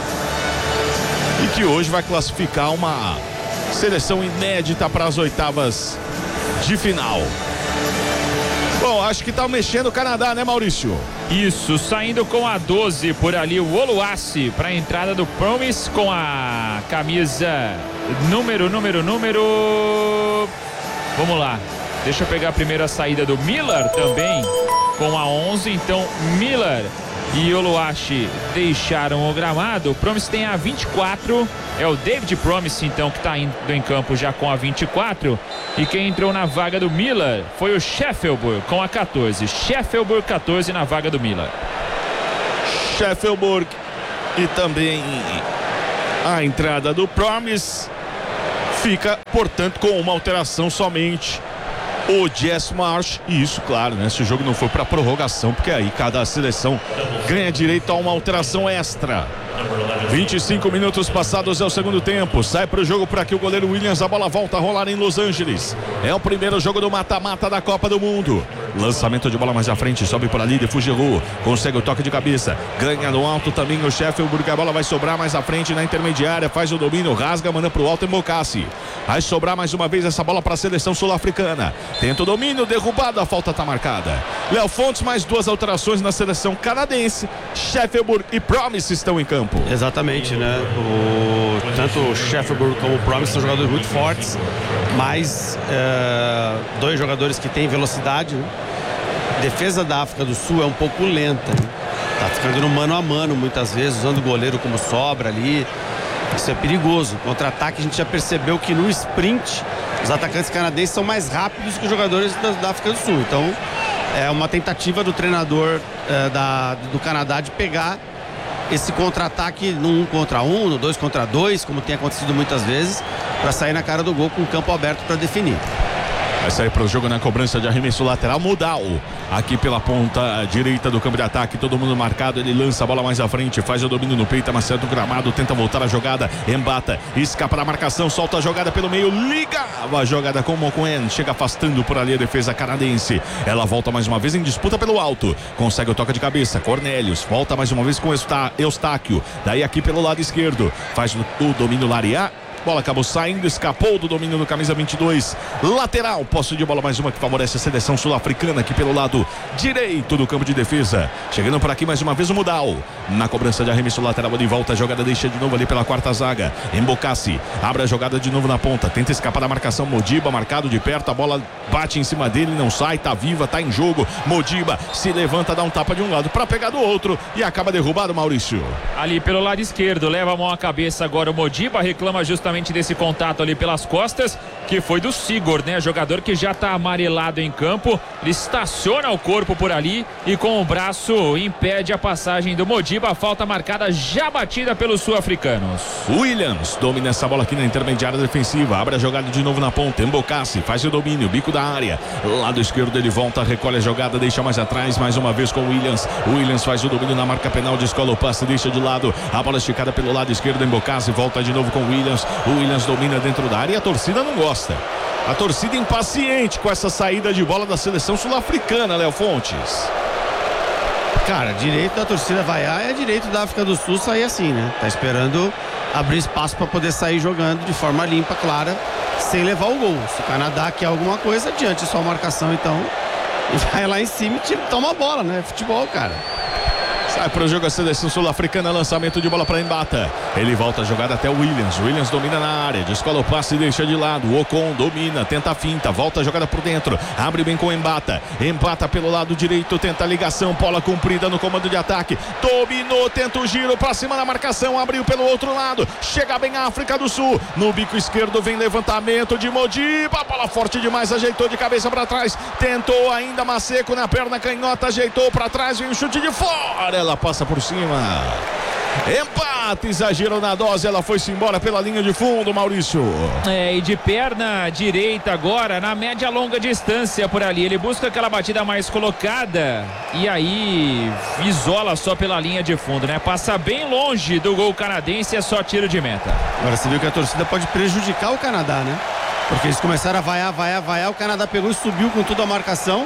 e que hoje vai classificar uma seleção inédita para as oitavas de final. Bom, acho que tá mexendo o Canadá, né, Maurício? Isso, saindo com a 12 por ali, o Oluwasse para a entrada do Promise com a camisa número. Vamos lá, deixa eu pegar primeiro a saída do Miller também com a 11, então Miller e Oluwasse deixaram o gramado. O Promise tem a 24, é o David Promise então que está indo em campo já com a 24, e quem entrou na vaga do Miller foi o Sheffield com a 14. Sheffield 14 na vaga do Miller. Sheffield e também a entrada do Promise. Fica, portanto, com uma alteração somente o Jess Marsh, e isso, claro, né? Se o jogo não for para prorrogação, porque aí cada seleção ganha direito a uma alteração extra. 25 minutos passados é o segundo tempo. Sai para o jogo por aqui o goleiro Williams. A bola volta a rolar em Los Angeles. É o primeiro jogo do mata-mata da Copa do Mundo. Lançamento de bola mais à frente. Sobe por ali de Fugiru. Consegue o toque de cabeça. Ganha no alto também o Sheffield, porque a bola vai sobrar mais à frente na intermediária. Faz o domínio, rasga, manda para o alto e Mokassi. Vai sobrar mais uma vez essa bola para a seleção sul-africana. Tenta o domínio, derrubado, a falta está marcada. Léo Fontes, mais 2 alterações na seleção canadense. Sheffield e Promise estão em campo. Exatamente, né? Tanto o Sheffield como o Promise são jogadores muito fortes, mas 2 jogadores que têm velocidade, né? A defesa da África do Sul é um pouco lenta, né? Tá ficando no mano a mano muitas vezes, usando o goleiro como sobra ali. Isso é perigoso. Contra-ataque, a gente já percebeu que no sprint os atacantes canadenses são mais rápidos que os jogadores da África do Sul. Então, é uma tentativa do treinador do Canadá de pegar esse contra-ataque no 1 contra 1, no 2 contra 2, como tem acontecido muitas vezes, para sair na cara do gol com o campo aberto para definir. Vai sair para o jogo na cobrança de arremesso lateral. Mudal aqui pela ponta direita do campo de ataque. Todo mundo marcado. Ele lança a bola mais à frente. Faz o domínio no peito. Amacia do gramado. Tenta voltar a jogada. Embata. Escapa da marcação. Solta a jogada pelo meio. Ligava a jogada com o Mokoen. Chega afastando por ali a defesa canadense. Ela volta mais uma vez em disputa pelo alto. Consegue o toque de cabeça. Cornelius. Volta mais uma vez com Eustáquio. Daí aqui pelo lado esquerdo. Faz o domínio Lariá. Bola acabou saindo, escapou do domínio do camisa 22, lateral, posse de bola mais uma que favorece a seleção sul-africana aqui pelo lado direito do campo de defesa. Chegando por aqui mais uma vez o Mudal, na cobrança de arremesso lateral, de volta, a jogada deixa de novo ali pela quarta zaga. Embocassi, abre a jogada de novo na ponta, tenta escapar da marcação, Modiba marcado de perto, a bola bate em cima dele, não sai, tá viva, tá em jogo. Modiba se levanta, dá um tapa de um lado para pegar do outro e acaba derrubado, Maurício. Ali pelo lado esquerdo, leva a mão à cabeça agora o Modiba, reclama justamente desse contato ali pelas costas, que foi do Sigurd, né? Jogador que já tá amarelado em campo, ele estaciona o corpo por ali e com o braço impede a passagem do Modiba, falta marcada já batida pelos sul-africanos. Williams domina essa bola aqui na intermediária defensiva, abre a jogada de novo na ponta, Embocassi faz o domínio, bico da área, lado esquerdo ele volta, recolhe a jogada, deixa mais atrás, mais uma vez com o Williams faz o domínio na marca penal, descola o passe, deixa de lado, a bola esticada pelo lado esquerdo, Embocassi volta de novo com o Williams domina dentro da área e a torcida não gosta. A torcida impaciente com essa saída de bola da seleção sul-africana, Léo Fontes. Cara, direito da torcida vaiar é direito da África do Sul sair assim, né? Tá esperando abrir espaço para poder sair jogando de forma limpa, clara, sem levar o gol. Se o Canadá quer alguma coisa, adiante sua marcação, então, e vai lá em cima e toma a bola, né? Futebol, cara. Sai para o jogo a seleção sul-africana, lançamento de bola para Embata. Ele volta a jogada até o Williams domina na área, descola o passe e deixa de lado. O Ocon domina, tenta a finta, volta a jogada por dentro, abre bem com Embata. Embata pelo lado direito, tenta a ligação, bola comprida no comando de ataque. Dominou, tenta o giro para cima da marcação, abriu pelo outro lado. Chega bem a África do Sul. No bico esquerdo vem levantamento de Modiba, bola forte demais, ajeitou de cabeça para trás. Tentou ainda Maceco na perna canhota, ajeitou para trás, vem um chute de fora. Ela passa por cima. Empate, exagero na dose, ela foi-se embora pela linha de fundo, Maurício. E de perna direita agora, na média longa distância por ali, ele busca aquela batida mais colocada e aí isola só pela linha de fundo, né? Passa bem longe do gol canadense, é só tiro de meta. Agora você viu que a torcida pode prejudicar o Canadá, né? Porque eles começaram a vaiar, o Canadá pegou e subiu com toda a marcação.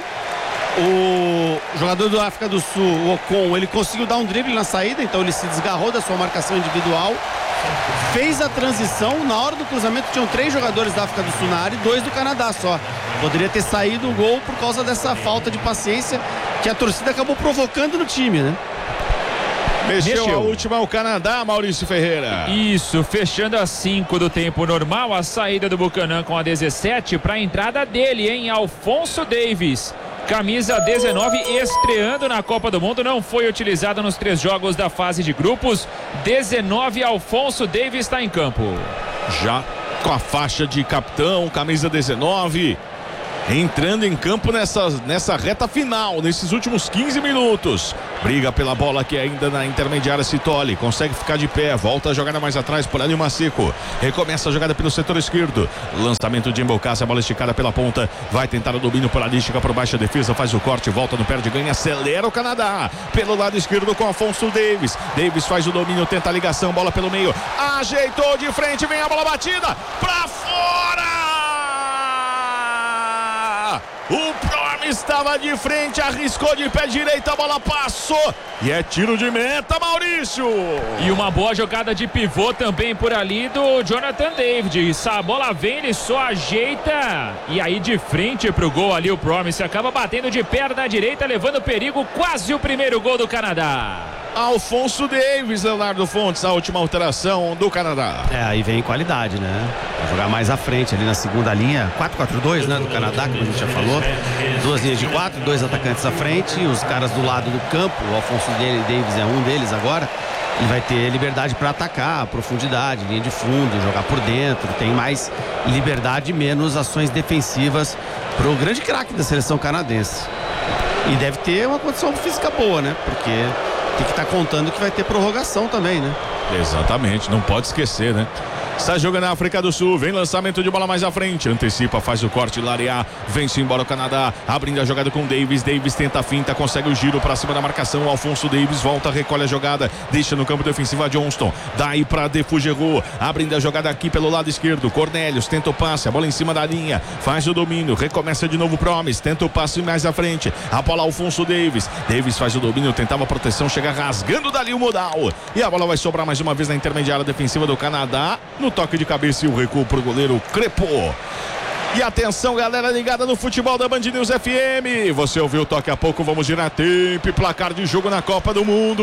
O jogador da África do Sul, o Ocon, ele conseguiu dar um drible na saída, então ele se desgarrou da sua marcação individual, fez a transição, na hora do cruzamento tinham 3 jogadores da África do Sul na área e 2 do Canadá só. Poderia ter saído o gol por causa dessa falta de paciência que a torcida acabou provocando no time, né? Mexeu a última o Canadá, Maurício Ferreira. Isso, fechando as 5 do tempo normal, a saída do Buchanan com a 17 para a entrada dele, hein? Alfonso Davies. Camisa 19, estreando na Copa do Mundo, não foi utilizada nos 3 jogos da fase de grupos. 19, Alfonso Davies está em campo. Já com a faixa de capitão, camisa 19. Entrando em campo nessa reta final, nesses últimos 15 minutos. Briga pela bola aqui ainda na intermediária. Citoli consegue ficar de pé, volta a jogada mais atrás por ali o Maceco. Recomeça a jogada pelo setor esquerdo. Lançamento de Embocassi, a bola esticada pela ponta. Vai tentar o domínio por ali, estica por baixo a defesa, faz o corte, volta no perde, ganha, acelera o Canadá. Pelo lado esquerdo com Alfonso Davies. Davies faz o domínio, tenta a ligação, bola pelo meio. Ajeitou de frente, vem a bola batida pra fora! O Prom estava de frente, arriscou de pé direito, a bola passou e é tiro de meta, Maurício. E uma boa jogada de pivô também por ali do Jonathan David. A bola vem, ele só ajeita e aí de frente pro gol ali o Promise acaba batendo de perna direita, levando perigo, quase o primeiro gol do Canadá. Alfonso Davies, Leonardo Fontes, a última alteração do Canadá. Aí vem qualidade, né? Vai jogar mais à frente ali na segunda linha, 4-4-2, né, do Canadá, como a gente já falou. 2 linhas de 4, 2 atacantes à frente, os caras do lado do campo, o Alfonso Davies é um deles agora. E vai ter liberdade para atacar, profundidade, linha de fundo, jogar por dentro. Tem mais liberdade e menos ações defensivas para o grande craque da seleção canadense. E deve ter uma condição física boa, né? Porque tem que estar contando que vai ter prorrogação também, né? Exatamente, não pode esquecer, né? Está jogando na África do Sul, vem lançamento de bola mais à frente, antecipa, faz o corte, Lariá, vence embora o Canadá, abrindo a jogada com Davis, Davis tenta a finta, consegue o giro para cima da marcação, Alfonso Davis volta, recolhe a jogada, deixa no campo defensivo a Johnston, daí para De Fougerou, abrindo a jogada aqui pelo lado esquerdo, Cornelius tenta o passe, a bola em cima da linha, faz o domínio, recomeça de novo Promes, tenta o passe mais à frente, a bola Alfonso Davis, Davis faz o domínio, tentava a proteção, chega rasgando dali o Modal, e a bola vai sobrar mais uma vez na intermediária defensiva do Canadá, no toque de cabeça e o recuo pro goleiro Crepô. E atenção, galera ligada no futebol da Band News FM. Você ouviu o toque há pouco, vamos girar tempo e placar de jogo na Copa do Mundo.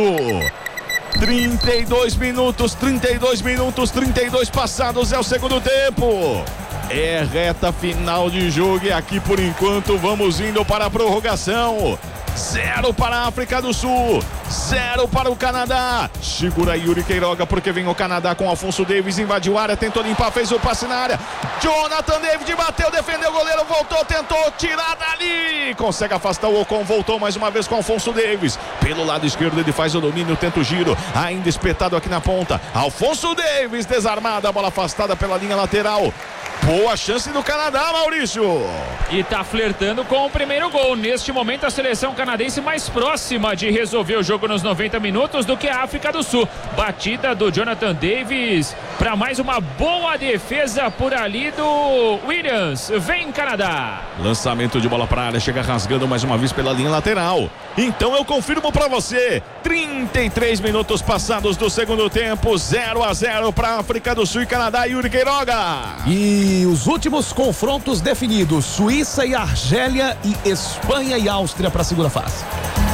32 minutos, 32 passados é o segundo tempo. É reta final de jogo e aqui por enquanto vamos indo para a prorrogação. 0 para a África do Sul, 0 para o Canadá. Segura Yuri Queiroga porque vem o Canadá com Alfonso Davis, invadiu a área, tentou limpar, fez o passe na área. Jonathan David bateu, defendeu o goleiro, voltou, tentou tirar dali. Consegue afastar o Ocon, voltou mais uma vez com Alfonso Davis. Pelo lado esquerdo ele faz o domínio, tenta o giro, ainda espetado aqui na ponta. Alfonso Davis desarmada, a bola afastada pela linha lateral. Boa chance do Canadá, Maurício. E tá flertando com o primeiro gol. Neste momento a seleção canadense mais próxima de resolver o jogo nos 90 minutos do que a África do Sul. Batida do Jonathan Davis para mais uma boa defesa por ali do Williams. Vem Canadá. Lançamento de bola para a área, chega rasgando mais uma vez pela linha lateral. Então eu confirmo para você, 33 minutos passados do segundo tempo, 0-0 para África do Sul e Canadá. Yuri Queiroga. E os últimos confrontos definidos: Suíça e Argélia e Espanha e Áustria para a segunda fase.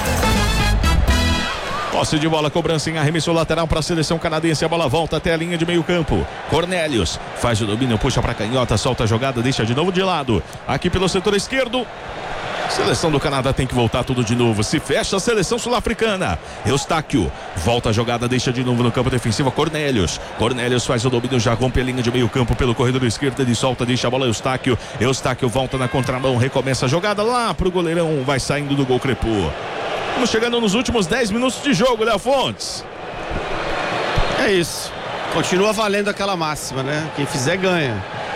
Posse de bola, cobrança em arremesso lateral para a seleção canadense. A bola volta até a linha de meio campo. Cornelius faz o domínio, puxa para canhota, solta a jogada, deixa de novo de lado. Aqui pelo setor esquerdo. Seleção do Canadá tem que voltar tudo de novo. Se fecha a seleção sul-africana. Eustáquio volta a jogada, deixa de novo no campo defensivo. Cornelius faz o domínio, já rompe a linha de meio campo pelo corredor esquerdo. Ele solta, deixa a bola Eustáquio volta na contramão, recomeça a jogada lá pro goleirão. Vai saindo do gol Crepô. Estamos chegando nos últimos 10 minutos de jogo, Léo Fontes. É isso. Continua valendo aquela máxima, né? Quem fizer ganha.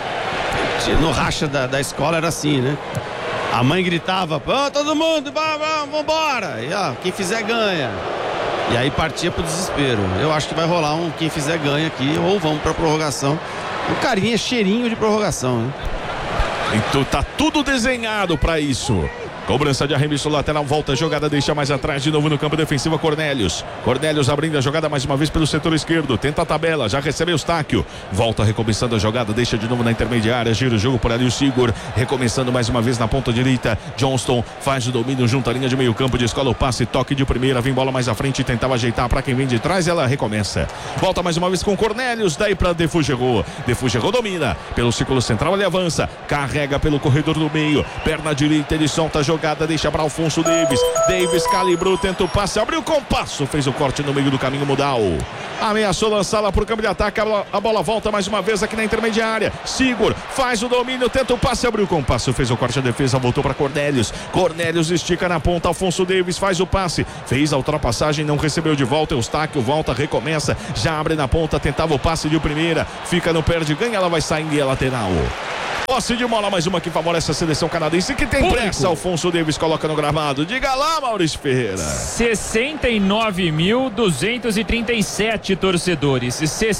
No racha da escola era assim, né? A mãe gritava, todo mundo, vambora. E quem fizer ganha. E aí partia pro desespero. Eu acho que vai rolar um quem fizer ganha aqui, ou vamos pra prorrogação. Um carinha, cheirinho de prorrogação, né? Então tá tudo desenhado pra isso. Cobrança de arremesso lateral, volta a jogada, deixa mais atrás de novo no campo defensivo. Cornelius abrindo a jogada mais uma vez pelo setor esquerdo, tenta a tabela, já recebe Eustáquio, volta recomeçando a jogada, deixa de novo na intermediária, gira o jogo por ali o Sigur, recomeçando mais uma vez na ponta direita. Johnston faz o domínio junto à linha de meio campo, descola o passe, toque de primeira, vem bola mais à frente, tentava ajeitar para quem vem de trás, ela recomeça, volta mais uma vez com Cornelius, daí para De Fougerou domina, pelo círculo central ele avança, carrega pelo corredor do meio, perna direita, ele solta a jogada, deixa para Alfonso Davis calibrou, tenta o passe, abriu o compasso, fez o corte no meio do caminho Modal, ameaçou lançá-la para o campo de ataque, a bola volta mais uma vez aqui na intermediária. Sigur faz o domínio, tenta o passe, abriu o compasso, fez o corte, a defesa voltou para Cornelius estica na ponta, Alfonso Davis faz o passe, fez a ultrapassagem, não recebeu de volta. Eustáquio volta, recomeça, já abre na ponta, tentava o passe de primeira, fica no perde, ganha, ela vai saindo e é lateral. Posse de bola, mais uma que favorece a seleção canadense, que tem pressa. Alfonso Davis coloca no gramado. Diga lá, Maurício Ferreira. 69.237 torcedores.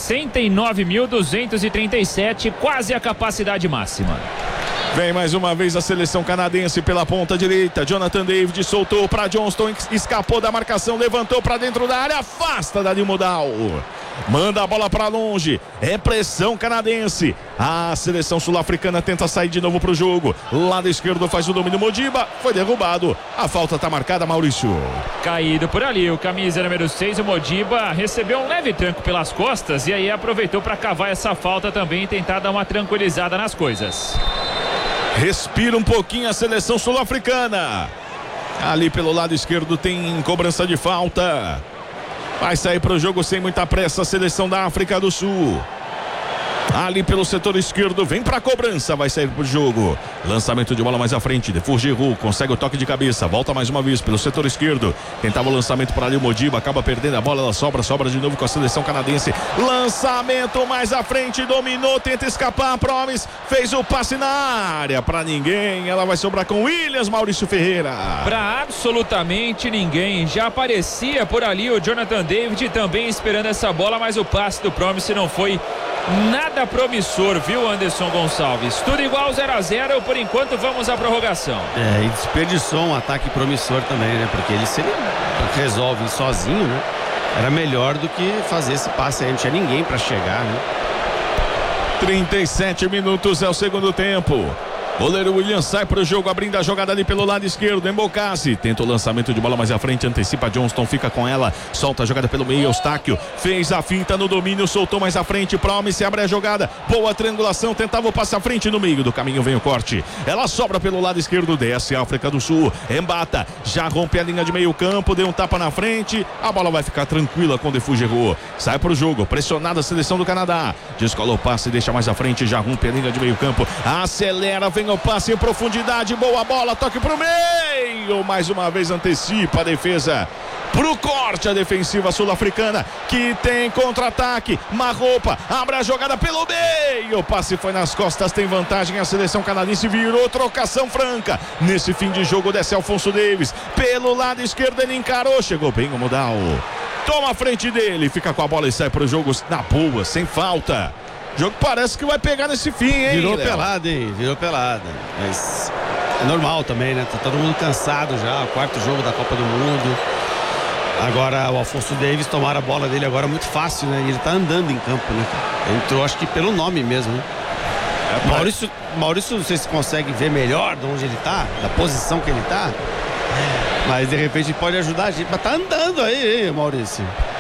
69.237, quase a capacidade máxima. Vem mais uma vez a seleção canadense pela ponta direita. Jonathan David soltou para Johnston, escapou da marcação, levantou para dentro da área, afasta dali o Modal. Manda a bola para longe. É pressão canadense. A seleção sul-africana tenta sair de novo para o jogo. Lado esquerdo faz o domínio Modiba. Foi derrubado. A falta está marcada, Maurício. Caído por ali. O camisa número 6, o Modiba, recebeu um leve tranco pelas costas e aí aproveitou para cavar essa falta também e tentar dar uma tranquilizada nas coisas. Respira um pouquinho a seleção sul-africana. Ali pelo lado esquerdo tem cobrança de falta. Vai sair pro jogo sem muita pressa a seleção da África do Sul. Ali pelo setor esquerdo, vem pra cobrança, vai sair pro jogo. Lançamento de bola mais à frente, Defour Giroud consegue o toque de cabeça, volta mais uma vez pelo setor esquerdo. Tentava o lançamento para ali o Modiba, acaba perdendo a bola, ela sobra de novo com a seleção canadense. Lançamento mais à frente, dominou, tenta escapar, Promes, fez o passe na área pra ninguém, ela vai sobrar com Williams, Maurício Ferreira. Pra absolutamente ninguém, já aparecia por ali o Jonathan David também esperando essa bola, mas o passe do Promes não foi nada promissor, viu, Anderson Gonçalves? Tudo igual 0-0, por enquanto vamos à prorrogação. E desperdiçou um ataque promissor também, né? Porque ele, se ele resolve sozinho, né? Era melhor do que fazer esse passe aí, não tinha ninguém pra chegar, né? 37 minutos é o segundo tempo. Goleiro William sai para o jogo, abrindo a jogada ali pelo lado esquerdo. Embocassi tenta o lançamento de bola mais à frente, antecipa Johnston, fica com ela, solta a jogada pelo meio. Eustáquio fez a finta no domínio, soltou mais à frente. Promise abre a jogada, boa triangulação, tentava o passe à frente, no meio do caminho vem o corte. Ela sobra pelo lado esquerdo, desce a África do Sul. Embata, já rompe a linha de meio campo, deu um tapa na frente. A bola vai ficar tranquila com Defour Giroud. Sai para o jogo, pressionada a seleção do Canadá. Descola o passe, deixa mais à frente, já rompe a linha de meio campo. Acelera, vem o passe em profundidade, boa bola, toque pro meio, mais uma vez antecipa a defesa pro corte, a defensiva sul-africana que tem contra-ataque. Marropa abre a jogada pelo meio, o passe foi nas costas, tem vantagem a seleção canadense, virou trocação franca nesse fim de jogo. Desce Alfonso Davies pelo lado esquerdo, ele encarou, chegou bem o Modal, toma a frente dele, fica com a bola e sai pro jogo na boa, sem falta. O jogo parece que vai pegar nesse fim, hein? Virou pelada, hein? Virou pelada. Mas é normal também, né? Tá todo mundo cansado já. O quarto jogo da Copa do Mundo. Agora o Alfonso Davies tomaram a bola dele agora muito fácil, né? E ele tá andando em campo, né? Entrou, acho que pelo nome mesmo, né? Maurício, não sei se consegue ver melhor de onde ele tá, da posição que ele tá. Mas de repente pode ajudar a gente. Mas tá andando aí, hein, Maurício?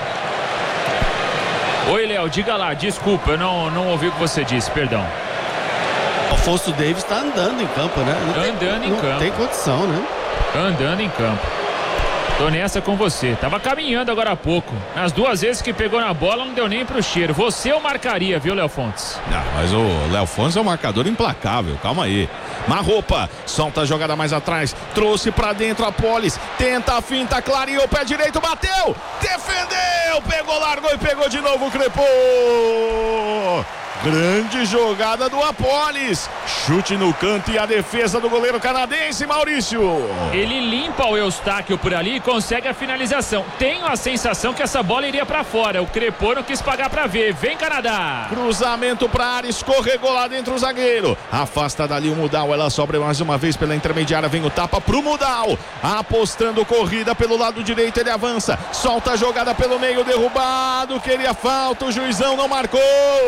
Oi, Léo, diga lá, desculpa, eu não ouvi o que você disse, perdão. Alfonso Davies está andando em campo, né? Não tem condição, né? Andando em campo. Tô nessa com você. Tava caminhando agora há pouco. As duas vezes que pegou na bola não deu nem pro cheiro. Você eu marcaria, viu, Léo Fontes? Não, mas o Léo Fontes é um marcador implacável. Calma aí. Marropa, solta a jogada mais atrás. Trouxe pra dentro a Polis. Tenta a finta, clareou, pé direito, bateu. Defendeu, pegou, largou e pegou de novo, crepou. Grande jogada do Apolis. Chute no canto e a defesa do goleiro canadense, Maurício. Ele limpa o Eustáquio por ali e consegue a finalização. Tenho a sensação que essa bola iria pra fora. O Crepô não quis pagar pra ver. Vem, Canadá. Cruzamento pra área, escorregou lá dentro o zagueiro. Afasta dali o Mudal, ela sobra mais uma vez pela intermediária. Vem o tapa pro Mudal. Apostando corrida pelo lado direito, ele avança. Solta a jogada pelo meio, derrubado. Queria falta, o juizão não marcou.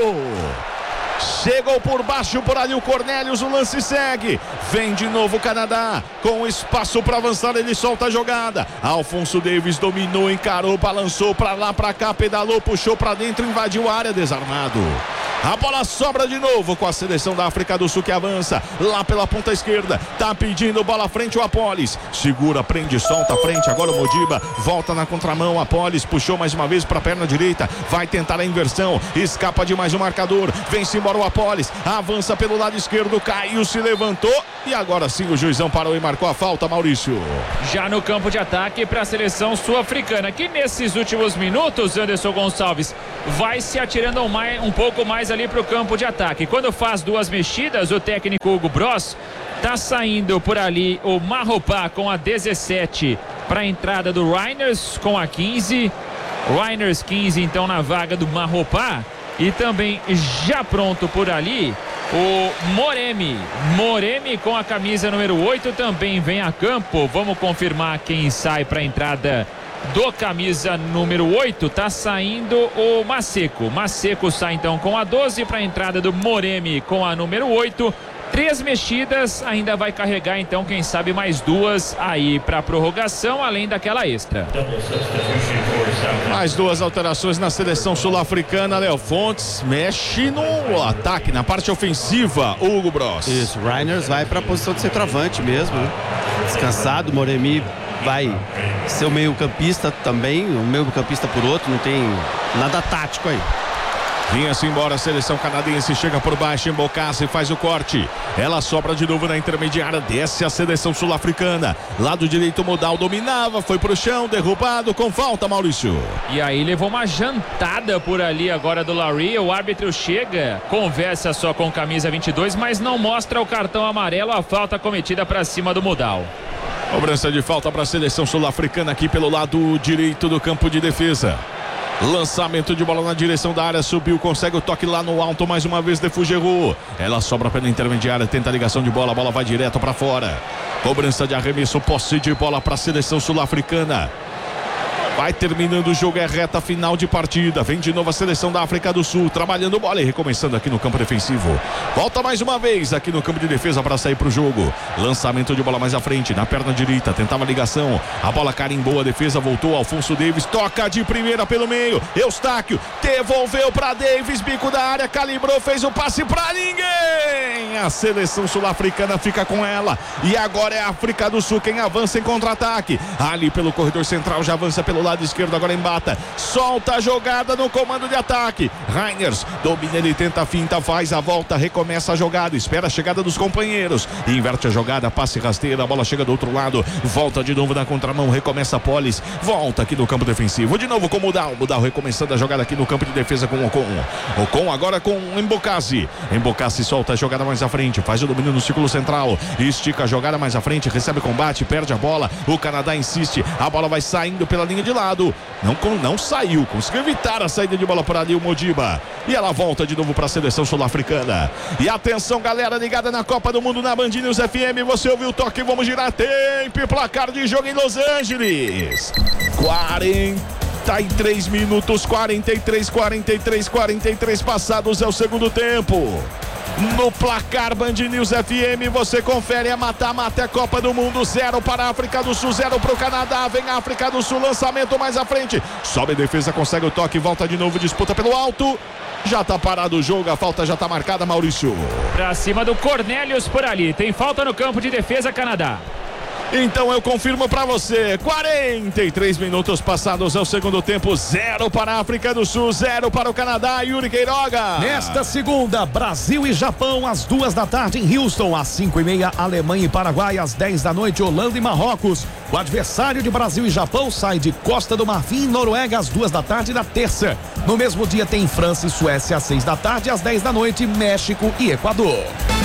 Chegou por baixo por ali o Cornelius, o lance segue. Vem de novo o Canadá com espaço para avançar, ele solta a jogada. Alfonso Davies dominou, encarou, balançou para lá, para cá, pedalou, puxou para dentro, invadiu a área, desarmado. A bola sobra de novo com a seleção da África do Sul que avança lá pela ponta esquerda. Tá pedindo bola à frente o Apolis. Segura, prende, solta a frente. Agora o Modiba volta na contramão. Apolis puxou mais uma vez para a perna direita. Vai tentar a inversão. Escapa de mais um marcador. Vem-se embora o Apolis. Avança pelo lado esquerdo. Caiu, se levantou. E agora sim o juizão parou e marcou a falta, Maurício. Já no campo de ataque para a seleção sul-africana, que nesses últimos minutos, Anderson Gonçalves, vai se atirando um pouco mais ali para o campo de ataque. Quando faz duas mexidas, o técnico Hugo Bross tá saindo por ali o Marropa com a 17 para a entrada do Reiners com a 15. Reiners 15 então na vaga do Marropa. E também já pronto por ali o Moremi com a camisa número 8 também vem a campo. Vamos confirmar quem sai para a entrada do camisa número 8. Tá saindo o Maseco sai então com a 12 para a entrada do Moremi com a número 8. 3 mexidas, ainda vai carregar então quem sabe mais 2 aí para prorrogação, além daquela extra. Mais 2 alterações na seleção sul-africana. Léo Fontes mexe no ataque, na parte ofensiva, Hugo Bross. Isso, Reiners vai para a posição de centroavante mesmo, né? Descansado, Moremi vai ser o meio-campista também, o meio-campista por outro, não tem nada tático aí. Vinha-se embora a seleção canadense, chega por baixo, Embocassi faz o corte. Ela sobra de novo na intermediária, desce a seleção sul-africana. Lado direito, Modal dominava, foi pro chão, derrubado com falta, Maurício. E aí levou uma jantada por ali agora do Larry. O árbitro chega, conversa só com camisa 22, mas não mostra o cartão amarelo, a falta cometida para cima do Modal. Cobrança de falta para a seleção sul-africana aqui pelo lado direito do campo de defesa. Lançamento de bola na direção da área, subiu, consegue o toque lá no alto, mais uma vez de Fugeru. Ela sobra pela intermediária, tenta a ligação de bola, a bola vai direto para fora. Cobrança de arremesso, posse de bola para a seleção sul-africana. Vai terminando o jogo, é reta final de partida. Vem de novo a seleção da África do Sul, trabalhando bola e recomeçando aqui no campo defensivo. Volta mais uma vez aqui no campo de defesa para sair para o jogo. Lançamento de bola mais à frente, na perna direita, tentava a ligação. A bola carimbou, a defesa voltou, Alfonso Davis toca de primeira pelo meio. Eustáquio devolveu para Davis, bico da área, calibrou, fez o passe para ninguém. A seleção sul-africana fica com ela. E agora é a África do Sul quem avança em contra-ataque. Ali pelo corredor central, já avança pelo lado esquerdo, agora embata, solta a jogada no comando de ataque. Reiners domina, ele tenta a finta, faz a volta, recomeça a jogada, espera a chegada dos companheiros, inverte a jogada, passe rasteira, a bola chega do outro lado, volta de novo na contramão, recomeça a Polis, volta aqui no campo defensivo, de novo com o Modal recomeçando a jogada aqui no campo de defesa com o Ocon agora com o Embocassi solta a jogada mais à frente, faz o domínio no círculo central, estica a jogada mais à frente, recebe combate, perde a bola, o Canadá insiste, a bola vai saindo pela linha de lado, não saiu, conseguiu evitar a saída de bola por ali o Modiba, e ela volta de novo para a seleção sul-africana. E atenção, galera ligada na Copa do Mundo na Band News FM, você ouviu o toque, vamos girar tempo e placar de jogo em Los Angeles. 43 minutos, 43 passados é o segundo tempo. No placar Band News FM, você confere a mata-mata, a Copa do Mundo, 0 para a África do Sul, 0 para o Canadá, vem a África do Sul, lançamento mais à frente, sobe a defesa, consegue o toque, volta de novo, disputa pelo alto, já tá parado o jogo, a falta já tá marcada, Maurício. Pra cima do Cornelius por ali, tem falta no campo de defesa, Canadá. Então eu confirmo para você, 43 minutos passados é o segundo tempo, 0 para a África do Sul, 0 para o Canadá. Yuri Queiroga. Nesta segunda, Brasil e Japão às 2 da tarde em Houston, às 5:30 Alemanha e Paraguai, às 10 da noite Holanda e Marrocos. O adversário de Brasil e Japão sai de Costa do Marfim e Noruega às 2 da tarde na terça. No mesmo dia tem França e Suécia às 6 da tarde, às 10 da noite México e Equador.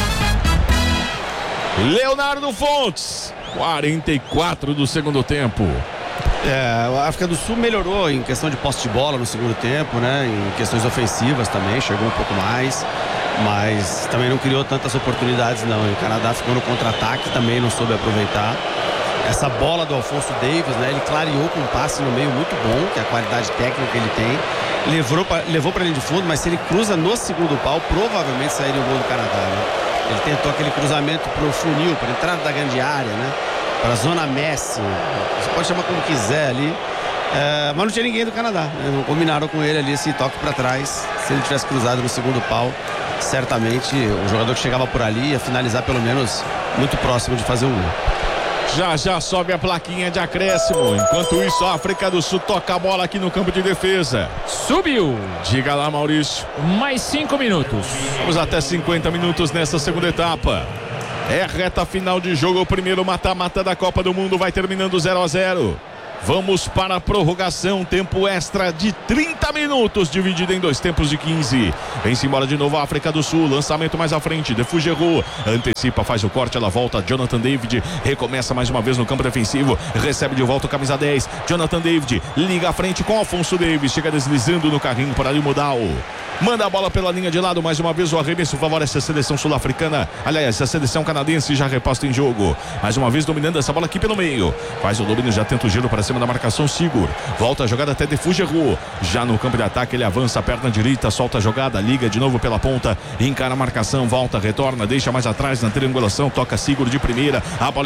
Leonardo Fontes, 44 do segundo tempo. A África do Sul melhorou em questão de posse de bola no segundo tempo, né? Em questões ofensivas também, chegou um pouco mais, mas também não criou tantas oportunidades não. E o Canadá ficou no contra-ataque, também não soube aproveitar. Essa bola do Alfonso Davis, né? Ele clareou com um passe no meio muito bom, que é a qualidade técnica que ele tem. Levou para linha de fundo, mas se ele cruza no segundo pau, provavelmente sairia o gol do Canadá, né? Ele tentou aquele cruzamento pro funil, para entrada da grande área, né? Para a zona Messi, você pode chamar como quiser ali, mas não tinha ninguém do Canadá, né? Não combinaram com ele ali esse toque para trás. Se ele tivesse cruzado no segundo pau, certamente o jogador que chegava por ali ia finalizar pelo menos muito próximo de fazer um gol. Já sobe a plaquinha de acréscimo. Enquanto isso, a África do Sul toca a bola aqui no campo de defesa. Subiu. Diga lá, Maurício. Mais 5 minutos. Vamos até 50 minutos nessa segunda etapa. É reta final de jogo. O primeiro mata-mata da Copa do Mundo vai terminando 0-0. Vamos para a prorrogação, tempo extra de 30 minutos, dividido em 2 tempos de 15. Vem-se embora de novo a África do Sul, lançamento mais à frente, de Fugeru, antecipa, faz o corte, ela volta, Jonathan David, recomeça mais uma vez no campo defensivo, recebe de volta o camisa 10, Jonathan David, liga à frente com Alfonso Davis, chega deslizando no carrinho por ali o Modal. Manda a bola pela linha de lado, mais uma vez o arremesso favorece a seleção sul-africana, aliás, a seleção canadense já reposta em jogo, mais uma vez dominando essa bola aqui pelo meio, faz o domínio, já tenta o giro para cima da marcação, Sigur, volta a jogada até de Fugeru, já no campo de ataque ele avança a perna direita, solta a jogada, liga de novo pela ponta, encara a marcação, volta, retorna, deixa mais atrás na triangulação, toca Sigur de primeira, a bola